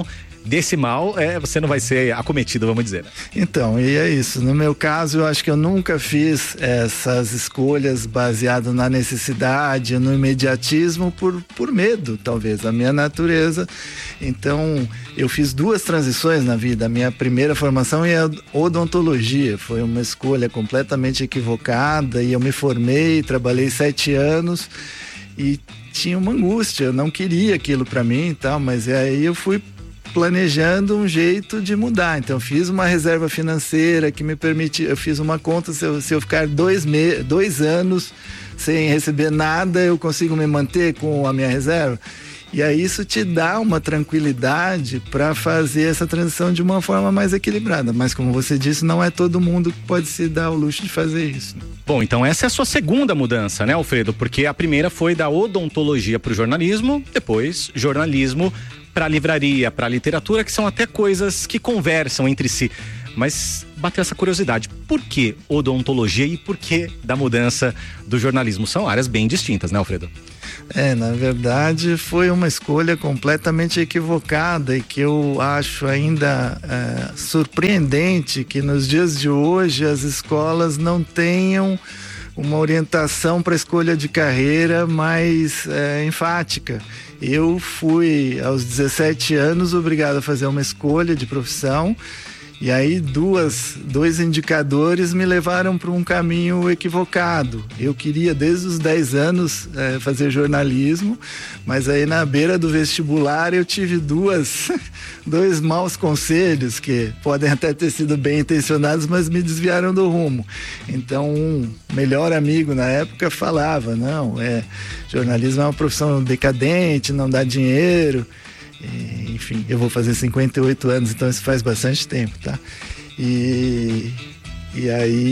desse mal, é, você não vai ser acometido, vamos dizer. Né? Então, e é isso. No meu caso, eu acho que eu nunca fiz essas escolhas baseadas na necessidade, no imediatismo, por, por medo, talvez, a minha natureza. Então, eu fiz duas transições na vida. A minha primeira formação é odontologia. Foi uma escolha completamente equivocada e eu me formei, trabalhei sete anos e tinha uma angústia. Eu não queria aquilo para mim e tal, mas aí eu fui planejando um jeito de mudar. Então, eu fiz uma reserva financeira que me permitiu, eu fiz uma conta, se eu, se eu ficar dois, me, dois anos sem receber nada, eu consigo me manter com a minha reserva. E aí isso te dá uma tranquilidade para fazer essa transição de uma forma mais equilibrada. Mas como você disse, não é todo mundo que pode se dar o luxo de fazer isso. Bom, então essa é a sua segunda mudança, né, Alfredo? Porque a primeira foi da odontologia para o jornalismo, depois jornalismo para a livraria, para a literatura, que são até coisas que conversam entre si. Mas bateu essa curiosidade, por que odontologia e por que da mudança do jornalismo? São áreas bem distintas, né, Alfredo? É, na verdade foi uma escolha completamente equivocada e que eu acho ainda é, surpreendente que nos dias de hoje as escolas não tenham uma orientação para a escolha de carreira mais é, enfática. Eu fui aos dezessete anos obrigado a fazer uma escolha de profissão. E aí duas, dois indicadores me levaram para um caminho equivocado. Eu queria desde os dez anos é, fazer jornalismo, mas aí na beira do vestibular eu tive duas, dois maus conselhos que podem até ter sido bem intencionados, mas me desviaram do rumo. Então um melhor amigo na época falava, não, é, jornalismo é uma profissão decadente, não dá dinheiro. E, enfim, eu vou fazer cinquenta e oito anos, então isso faz bastante tempo, tá? E, e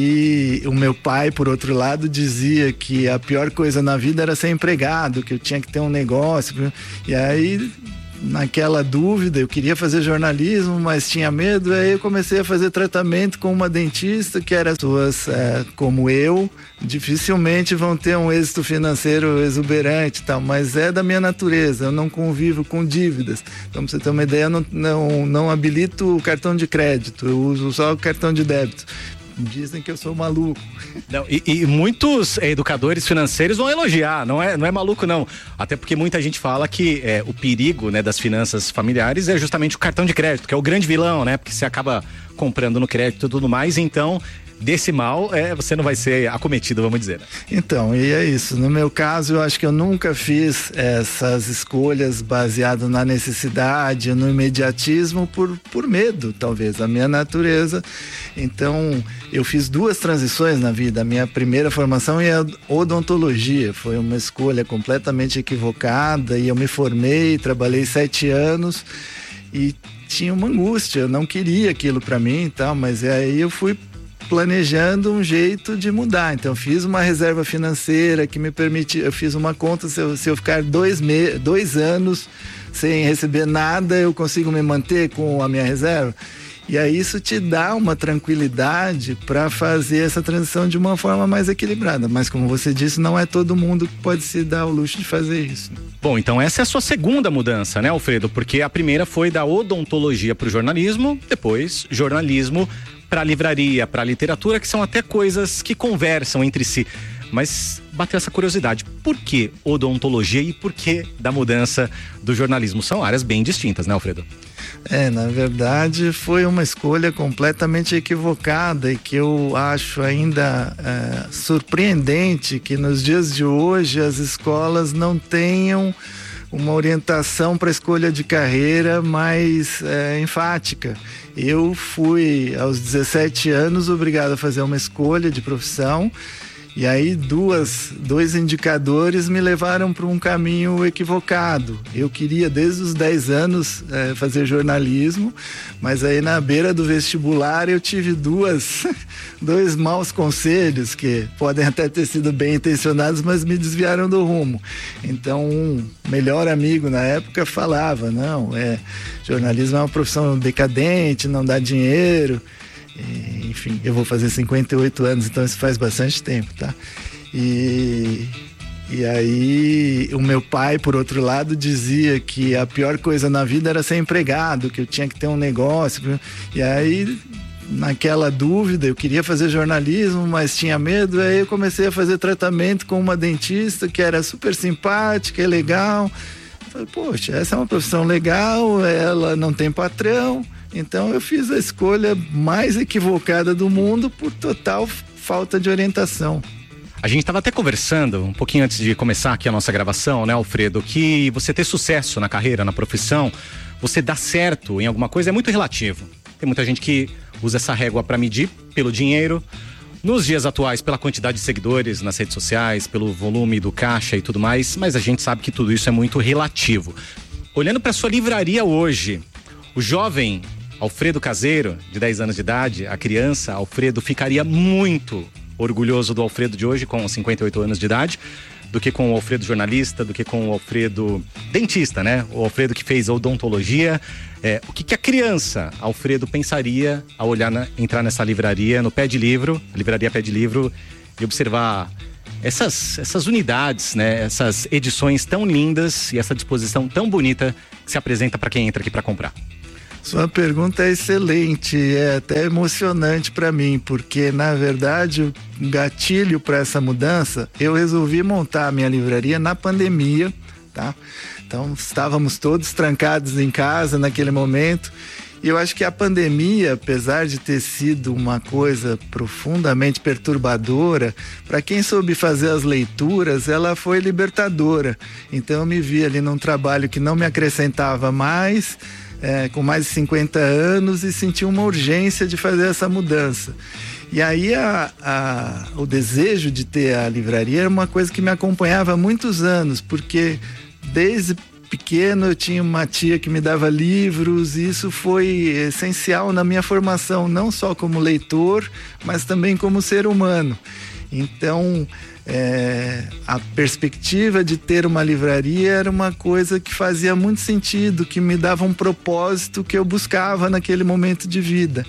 aí o meu pai, por outro lado, dizia que a pior coisa na vida era ser empregado, que eu tinha que ter um negócio. E aí, naquela dúvida, eu queria fazer jornalismo, mas tinha medo, aí eu comecei a fazer tratamento com uma dentista que era pessoas é, como eu, dificilmente vão ter um êxito financeiro exuberante e tal, mas é da minha natureza, eu não convivo com dívidas. Então, pra você ter uma ideia, eu não, não, não habilito o cartão de crédito, eu uso só o cartão de débito. Dizem que eu sou maluco. Não, e, e muitos educadores financeiros vão elogiar, não é, não é maluco não. Até porque muita gente fala que é, o perigo, né, das finanças familiares é justamente o cartão de crédito, que é o grande vilão, né? Porque você acaba comprando no crédito e tudo mais, então desse mal, é, você não vai ser acometido, vamos dizer. Então, e é isso. No meu caso, eu acho que eu nunca fiz essas escolhas baseadas na necessidade, no imediatismo, por, por medo, talvez, a minha natureza. Então, eu fiz duas transições na vida. A minha primeira formação é odontologia. Foi uma escolha completamente equivocada e eu me formei, trabalhei sete anos e tinha uma angústia. Eu não queria aquilo para mim e tal, mas aí eu fui planejando um jeito de mudar. Então, eu fiz uma reserva financeira que me permitiu, eu fiz uma conta, se eu, se eu ficar dois, me, dois anos sem receber nada, eu consigo me manter com a minha reserva. E aí isso te dá uma tranquilidade para fazer essa transição de uma forma mais equilibrada. Mas como você disse, não é todo mundo que pode se dar o luxo de fazer isso. Bom, então essa é a sua segunda mudança, né, Alfredo? Porque a primeira foi da odontologia para o jornalismo, depois jornalismo para a livraria, para a literatura, que são até coisas que conversam entre si. Mas bateu essa curiosidade, por que odontologia e por que da mudança do jornalismo? São áreas bem distintas, né, Alfredo? É, na verdade foi uma escolha completamente equivocada e que eu acho ainda é, surpreendente que nos dias de hoje as escolas não tenham uma orientação para a escolha de carreira mais é, enfática. Eu fui aos dezessete anos obrigado a fazer uma escolha de profissão. E aí duas, dois indicadores me levaram para um caminho equivocado. Eu queria desde os dez anos é, fazer jornalismo, mas aí na beira do vestibular eu tive duas, dois maus conselhos que podem até ter sido bem intencionados, mas me desviaram do rumo. Então um melhor amigo na época falava, não, é, jornalismo é uma profissão decadente, não dá dinheiro. E, enfim, eu vou fazer cinquenta e oito anos, então isso faz bastante tempo, tá? E, E aí o meu pai, por outro lado, dizia que a pior coisa na vida era ser empregado, que eu tinha que ter um negócio. E aí, naquela dúvida, eu queria fazer jornalismo, mas tinha medo. Aí eu comecei a fazer tratamento com uma dentista que era super simpática e legal. Falei, poxa, essa é uma profissão legal, ela não tem patrão. Então eu fiz a escolha mais equivocada do mundo por total falta de orientação. A gente estava até conversando um pouquinho antes de começar aqui a nossa gravação, né, Alfredo, que você ter sucesso na carreira, na profissão, você dar certo em alguma coisa é muito relativo. Tem muita gente que usa essa régua para medir pelo dinheiro, nos dias atuais pela quantidade de seguidores nas redes sociais, pelo volume do caixa e tudo mais, mas a gente sabe que tudo isso é muito relativo. Olhando para sua livraria hoje, o jovem Alfredo Caseiro, de dez anos de idade, a criança Alfredo ficaria muito orgulhoso do Alfredo de hoje, com cinquenta e oito anos de idade, do que com o Alfredo jornalista, do que com o Alfredo dentista, né? O Alfredo que fez odontologia. É, o que, que a criança Alfredo pensaria ao olhar na, entrar nessa livraria, no Pé de Livro, a livraria Pé de Livro, e observar essas, essas unidades, né? Essas edições tão lindas e essa disposição tão bonita que se apresenta para quem entra aqui para comprar? Sua pergunta é excelente, é até emocionante para mim, porque na verdade o gatilho para essa mudança, eu resolvi montar a minha livraria na pandemia, tá? Então estávamos todos trancados em casa naquele momento, e eu acho que a pandemia, apesar de ter sido uma coisa profundamente perturbadora, para quem soube fazer as leituras, ela foi libertadora. Então eu me vi ali num trabalho que não me acrescentava mais, É, com mais de cinquenta anos, e senti uma urgência de fazer essa mudança. E aí a, a, o desejo de ter a livraria era uma coisa que me acompanhava há muitos anos, porque desde pequeno eu tinha uma tia que me dava livros, e isso foi essencial na minha formação, não só como leitor, mas também como ser humano. Então É, a perspectiva de ter uma livraria era uma coisa que fazia muito sentido, que me dava um propósito que eu buscava naquele momento de vida.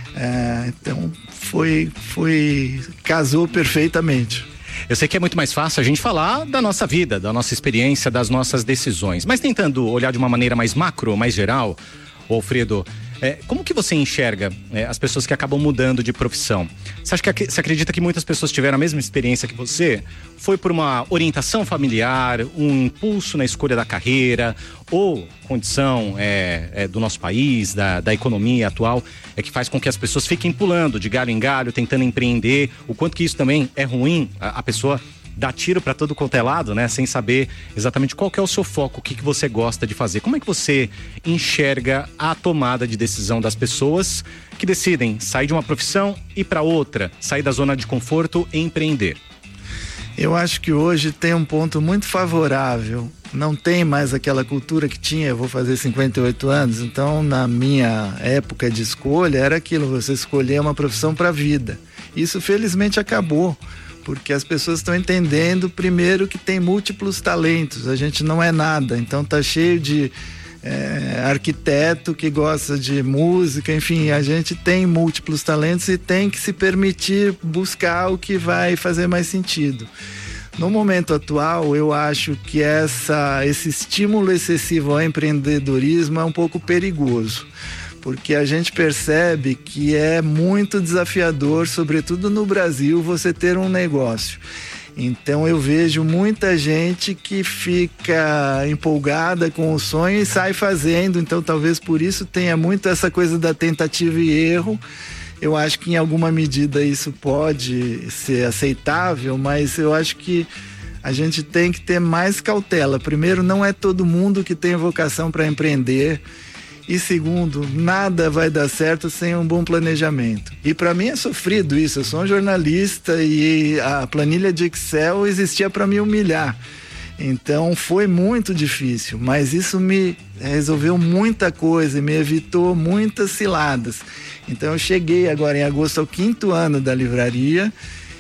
É, então foi, foi, casou perfeitamente. Eu sei que é muito mais fácil a gente falar da nossa vida, da nossa experiência, das nossas decisões, mas tentando olhar de uma maneira mais macro, mais geral, Alfredo, É, como que você enxerga é, as pessoas que acabam mudando de profissão? Você acha que você acredita que muitas pessoas tiveram a mesma experiência que você? Foi por uma orientação familiar, um impulso na escolha da carreira, ou condição é, é, do nosso país, da, da economia atual, é que faz com que as pessoas fiquem pulando de galho em galho, tentando empreender? O quanto que isso também é ruim, a, a pessoa dá tiro para todo quanto é lado, né? Sem saber exatamente qual que é o seu foco, o que, que você gosta de fazer. Como é que você enxerga a tomada de decisão das pessoas que decidem sair de uma profissão e para outra, sair da zona de conforto e empreender? Eu acho que hoje tem um ponto muito favorável. Não tem mais aquela cultura que tinha, eu vou fazer cinquenta e oito anos, então na minha época de escolha era aquilo, você escolher uma profissão para a vida. Isso felizmente acabou, porque as pessoas estão entendendo primeiro que tem múltiplos talentos, a gente não é nada, então tá cheio de é, arquiteto que gosta de música, enfim, a gente tem múltiplos talentos e tem que se permitir buscar o que vai fazer mais sentido. No momento atual, eu acho que essa, esse estímulo excessivo ao empreendedorismo é um pouco perigoso, porque a gente percebe que é muito desafiador, sobretudo no Brasil, você ter um negócio. Então eu vejo muita gente que fica empolgada com o sonho e sai fazendo, então talvez por isso tenha muito essa coisa da tentativa e erro. Eu acho que em alguma medida isso pode ser aceitável, mas eu acho que a gente tem que ter mais cautela. Primeiro, não é todo mundo que tem vocação para empreender. E segundo, nada vai dar certo sem um bom planejamento. E para mim é sofrido isso. Eu sou um jornalista e a planilha de Excel existia para me humilhar. Então foi muito difícil, mas isso me resolveu muita coisa e me evitou muitas ciladas. Então eu cheguei agora em agosto ao quinto ano da livraria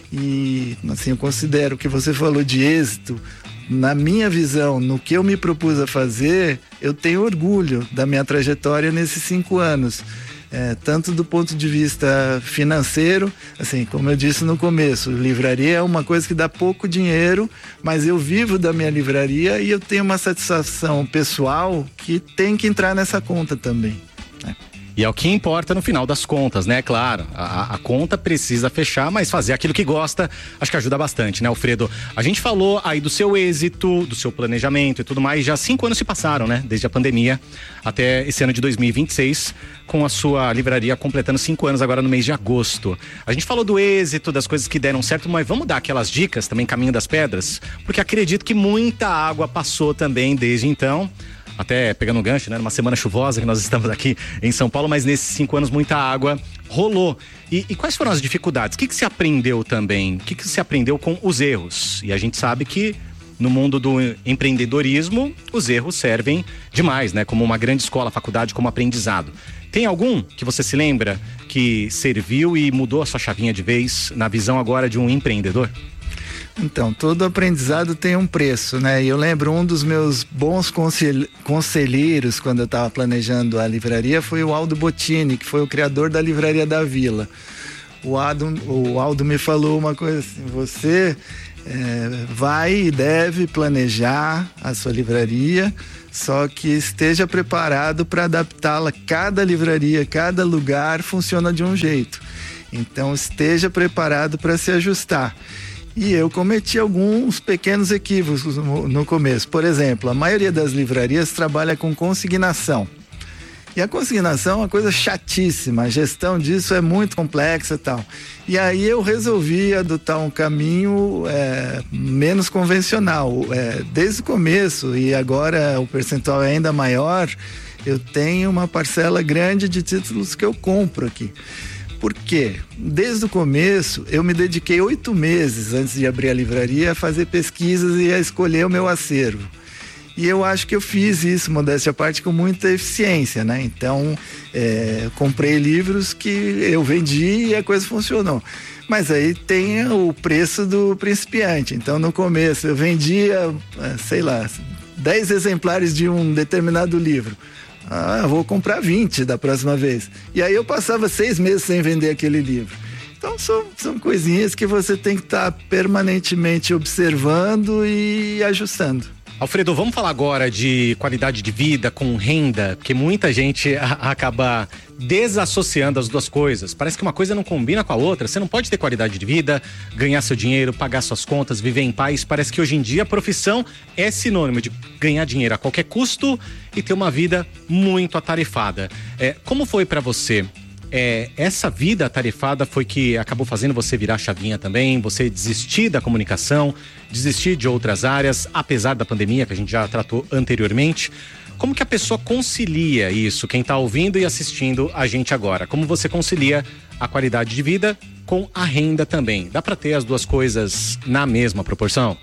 e assim, eu considero que você falou de êxito. Na minha visão, no que eu me propus a fazer, eu tenho orgulho da minha trajetória nesses cinco anos. É, tanto do ponto de vista financeiro, assim, como eu disse no começo, livraria é uma coisa que dá pouco dinheiro, mas eu vivo da minha livraria e eu tenho uma satisfação pessoal que tem que entrar nessa conta também, né? E é o que importa no final das contas, né? Claro, a, a conta precisa fechar, mas fazer aquilo que gosta, acho que ajuda bastante, né, Alfredo? A gente falou aí do seu êxito, do seu planejamento e tudo mais, já cinco anos se passaram, né? Desde a pandemia até esse ano de dois mil e vinte e seis, com a sua livraria completando cinco anos agora no mês de agosto. A gente falou do êxito, das coisas que deram certo, mas vamos dar aquelas dicas também, caminho das pedras? Porque acredito que muita água passou também desde então. Até pegando um gancho, né? Numa semana chuvosa que nós estamos aqui em São Paulo, mas nesses cinco anos muita água rolou. E, e quais foram as dificuldades? O que, que se aprendeu também? O que, que se aprendeu com os erros? E a gente sabe que no mundo do empreendedorismo, os erros servem demais, né? Como uma grande escola, faculdade, como aprendizado. Tem algum que você se lembra que serviu e mudou a sua chavinha de vez na visão agora de um empreendedor? Então, todo aprendizado tem um preço, né? E eu lembro, um dos meus bons consel... conselheiros quando eu estava planejando a livraria foi o Aldo Bottini, que foi o criador da Livraria da Vila. O Aldo, o Aldo me falou uma coisa assim: você é, vai e deve planejar a sua livraria, só que esteja preparado para adaptá-la. Cada livraria, cada lugar funciona de um jeito. Então, esteja preparado para se ajustar. E eu cometi alguns pequenos equívocos no, no começo. Por exemplo, a maioria das livrarias trabalha com consignação. E a consignação é uma coisa chatíssima, a gestão disso é muito complexa e tal. E aí eu resolvi adotar um caminho é, menos convencional. É, desde o começo, e agora o percentual é ainda maior, eu tenho uma parcela grande de títulos que eu compro aqui. Por quê? Desde o começo, eu me dediquei oito meses antes de abrir a livraria a fazer pesquisas e a escolher o meu acervo. E eu acho que eu fiz isso, modéstia à parte, com muita eficiência, né? Então, é, comprei livros que eu vendi e a coisa funcionou. Mas aí tem o preço do principiante. Então, no começo, eu vendia, sei lá, dez exemplares de um determinado livro. Ah, vou comprar vinte da próxima vez. E aí eu passava seis meses sem vender aquele livro. Então são, são coisinhas que você tem que estar tá permanentemente observando e ajustando. Alfredo, vamos falar agora de qualidade de vida com renda, porque muita gente a, acaba desassociando as duas coisas. Parece que uma coisa não combina com a outra. Você não pode ter qualidade de vida, ganhar seu dinheiro, pagar suas contas, viver em paz. Parece que hoje em dia a profissão é sinônimo de ganhar dinheiro a qualquer custo e ter uma vida muito atarefada. É, como foi pra você? É, essa vida atarefada foi que acabou fazendo você virar chavinha também, você desistir da comunicação, desistir de outras áreas, apesar da pandemia que a gente já tratou anteriormente. Como que a pessoa concilia isso, quem está ouvindo e assistindo a gente agora? Como você concilia a qualidade de vida com a renda também? Dá para ter as duas coisas na mesma proporção?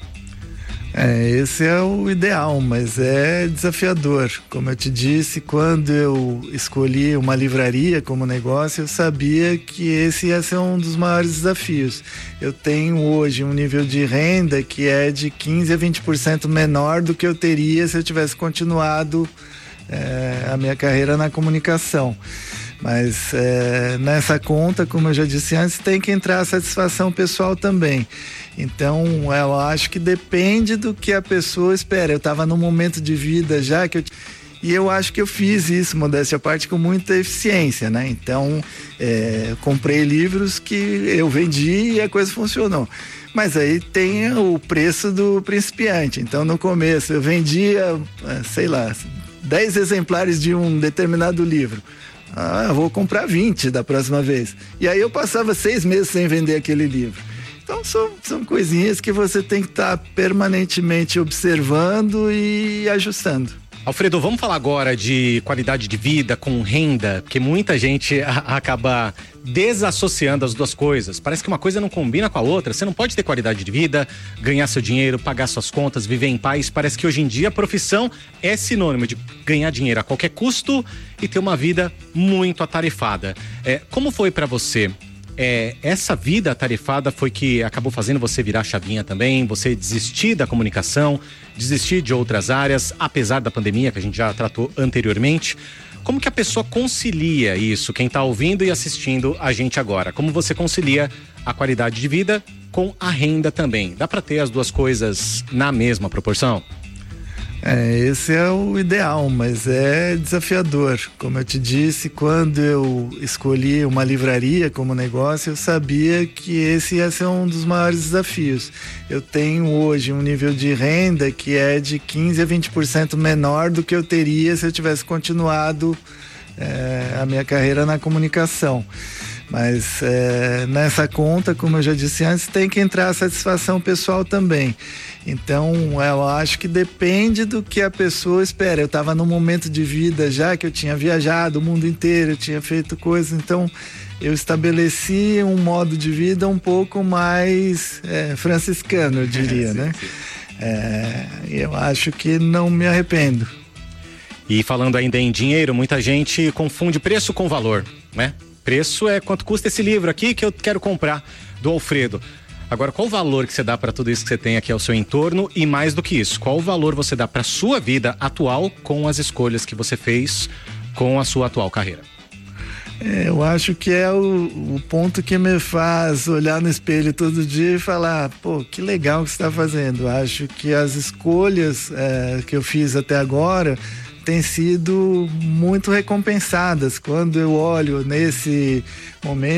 É, esse é o ideal, mas é desafiador. Como eu te disse, quando eu escolhi uma livraria como negócio, eu sabia que esse ia ser um dos maiores desafios. Eu tenho hoje um nível de renda que é de quinze a vinte por cento menor do que eu teria se eu tivesse continuado é, a minha carreira na comunicação. Mas é, nessa conta, como eu já disse antes, tem que entrar a satisfação pessoal também. Então, eu acho que depende do que a pessoa espera. Eu estava num momento de vida já que eu... E eu acho que eu fiz isso, modéstia à parte, com muita eficiência, né? Então, é, comprei livros que eu vendi e a coisa funcionou. Mas aí tem o preço do principiante. Então, no começo, eu vendia, sei lá, dez exemplares de um determinado livro. Ah, vou comprar vinte da próxima vez. E aí eu passava seis meses sem vender aquele livro. Então são, são coisinhas que você tem que estar tá permanentemente observando e ajustando. Alfredo, vamos falar agora de qualidade de vida com renda, porque muita gente a, acaba desassociando as duas coisas. Parece que uma coisa não combina com a outra. Você não pode ter qualidade de vida, ganhar seu dinheiro, pagar suas contas, viver em paz. Parece que hoje em dia a profissão é sinônimo de ganhar dinheiro a qualquer custo e ter uma vida muito atarefada. É, como foi pra você? É, essa vida atarefada foi que acabou fazendo você virar chavinha também, você desistir da comunicação, desistir de outras áreas, apesar da pandemia que a gente já tratou anteriormente. Como que a pessoa concilia isso? Quem está ouvindo e assistindo a gente agora, como você concilia a qualidade de vida com a renda também? Dá para ter as duas coisas na mesma proporção? É, esse é o ideal, mas é desafiador. Como eu te disse, quando eu escolhi uma livraria como negócio, eu sabia que esse ia ser um dos maiores desafios. Eu tenho hoje um nível de renda que é de quinze a vinte por cento menor do que eu teria se eu tivesse continuado é, a minha carreira na comunicação. Mas é, nessa conta, como eu já disse antes, tem que entrar a satisfação pessoal também. Então, eu acho que depende do que a pessoa espera. Eu estava num momento de vida já que eu tinha viajado o mundo inteiro, eu tinha feito coisas, então eu estabeleci um modo de vida um pouco mais é, franciscano, eu diria, sim, né? Sim. É, eu acho que não me arrependo. E falando ainda em dinheiro, muita gente confunde preço com valor, né? Preço é quanto custa esse livro aqui que eu quero comprar, do Alfredo. Agora, qual o valor que você dá para tudo isso que você tem aqui ao seu entorno e mais do que isso, qual o valor você dá para sua vida atual com as escolhas que você fez com a sua atual carreira? É, eu acho que é o, o ponto que me faz olhar no espelho todo dia e falar, pô, que legal que você está fazendo. Eu acho que as escolhas é, que eu fiz até agora têm sido muito recompensadas. Quando eu olho nesse momento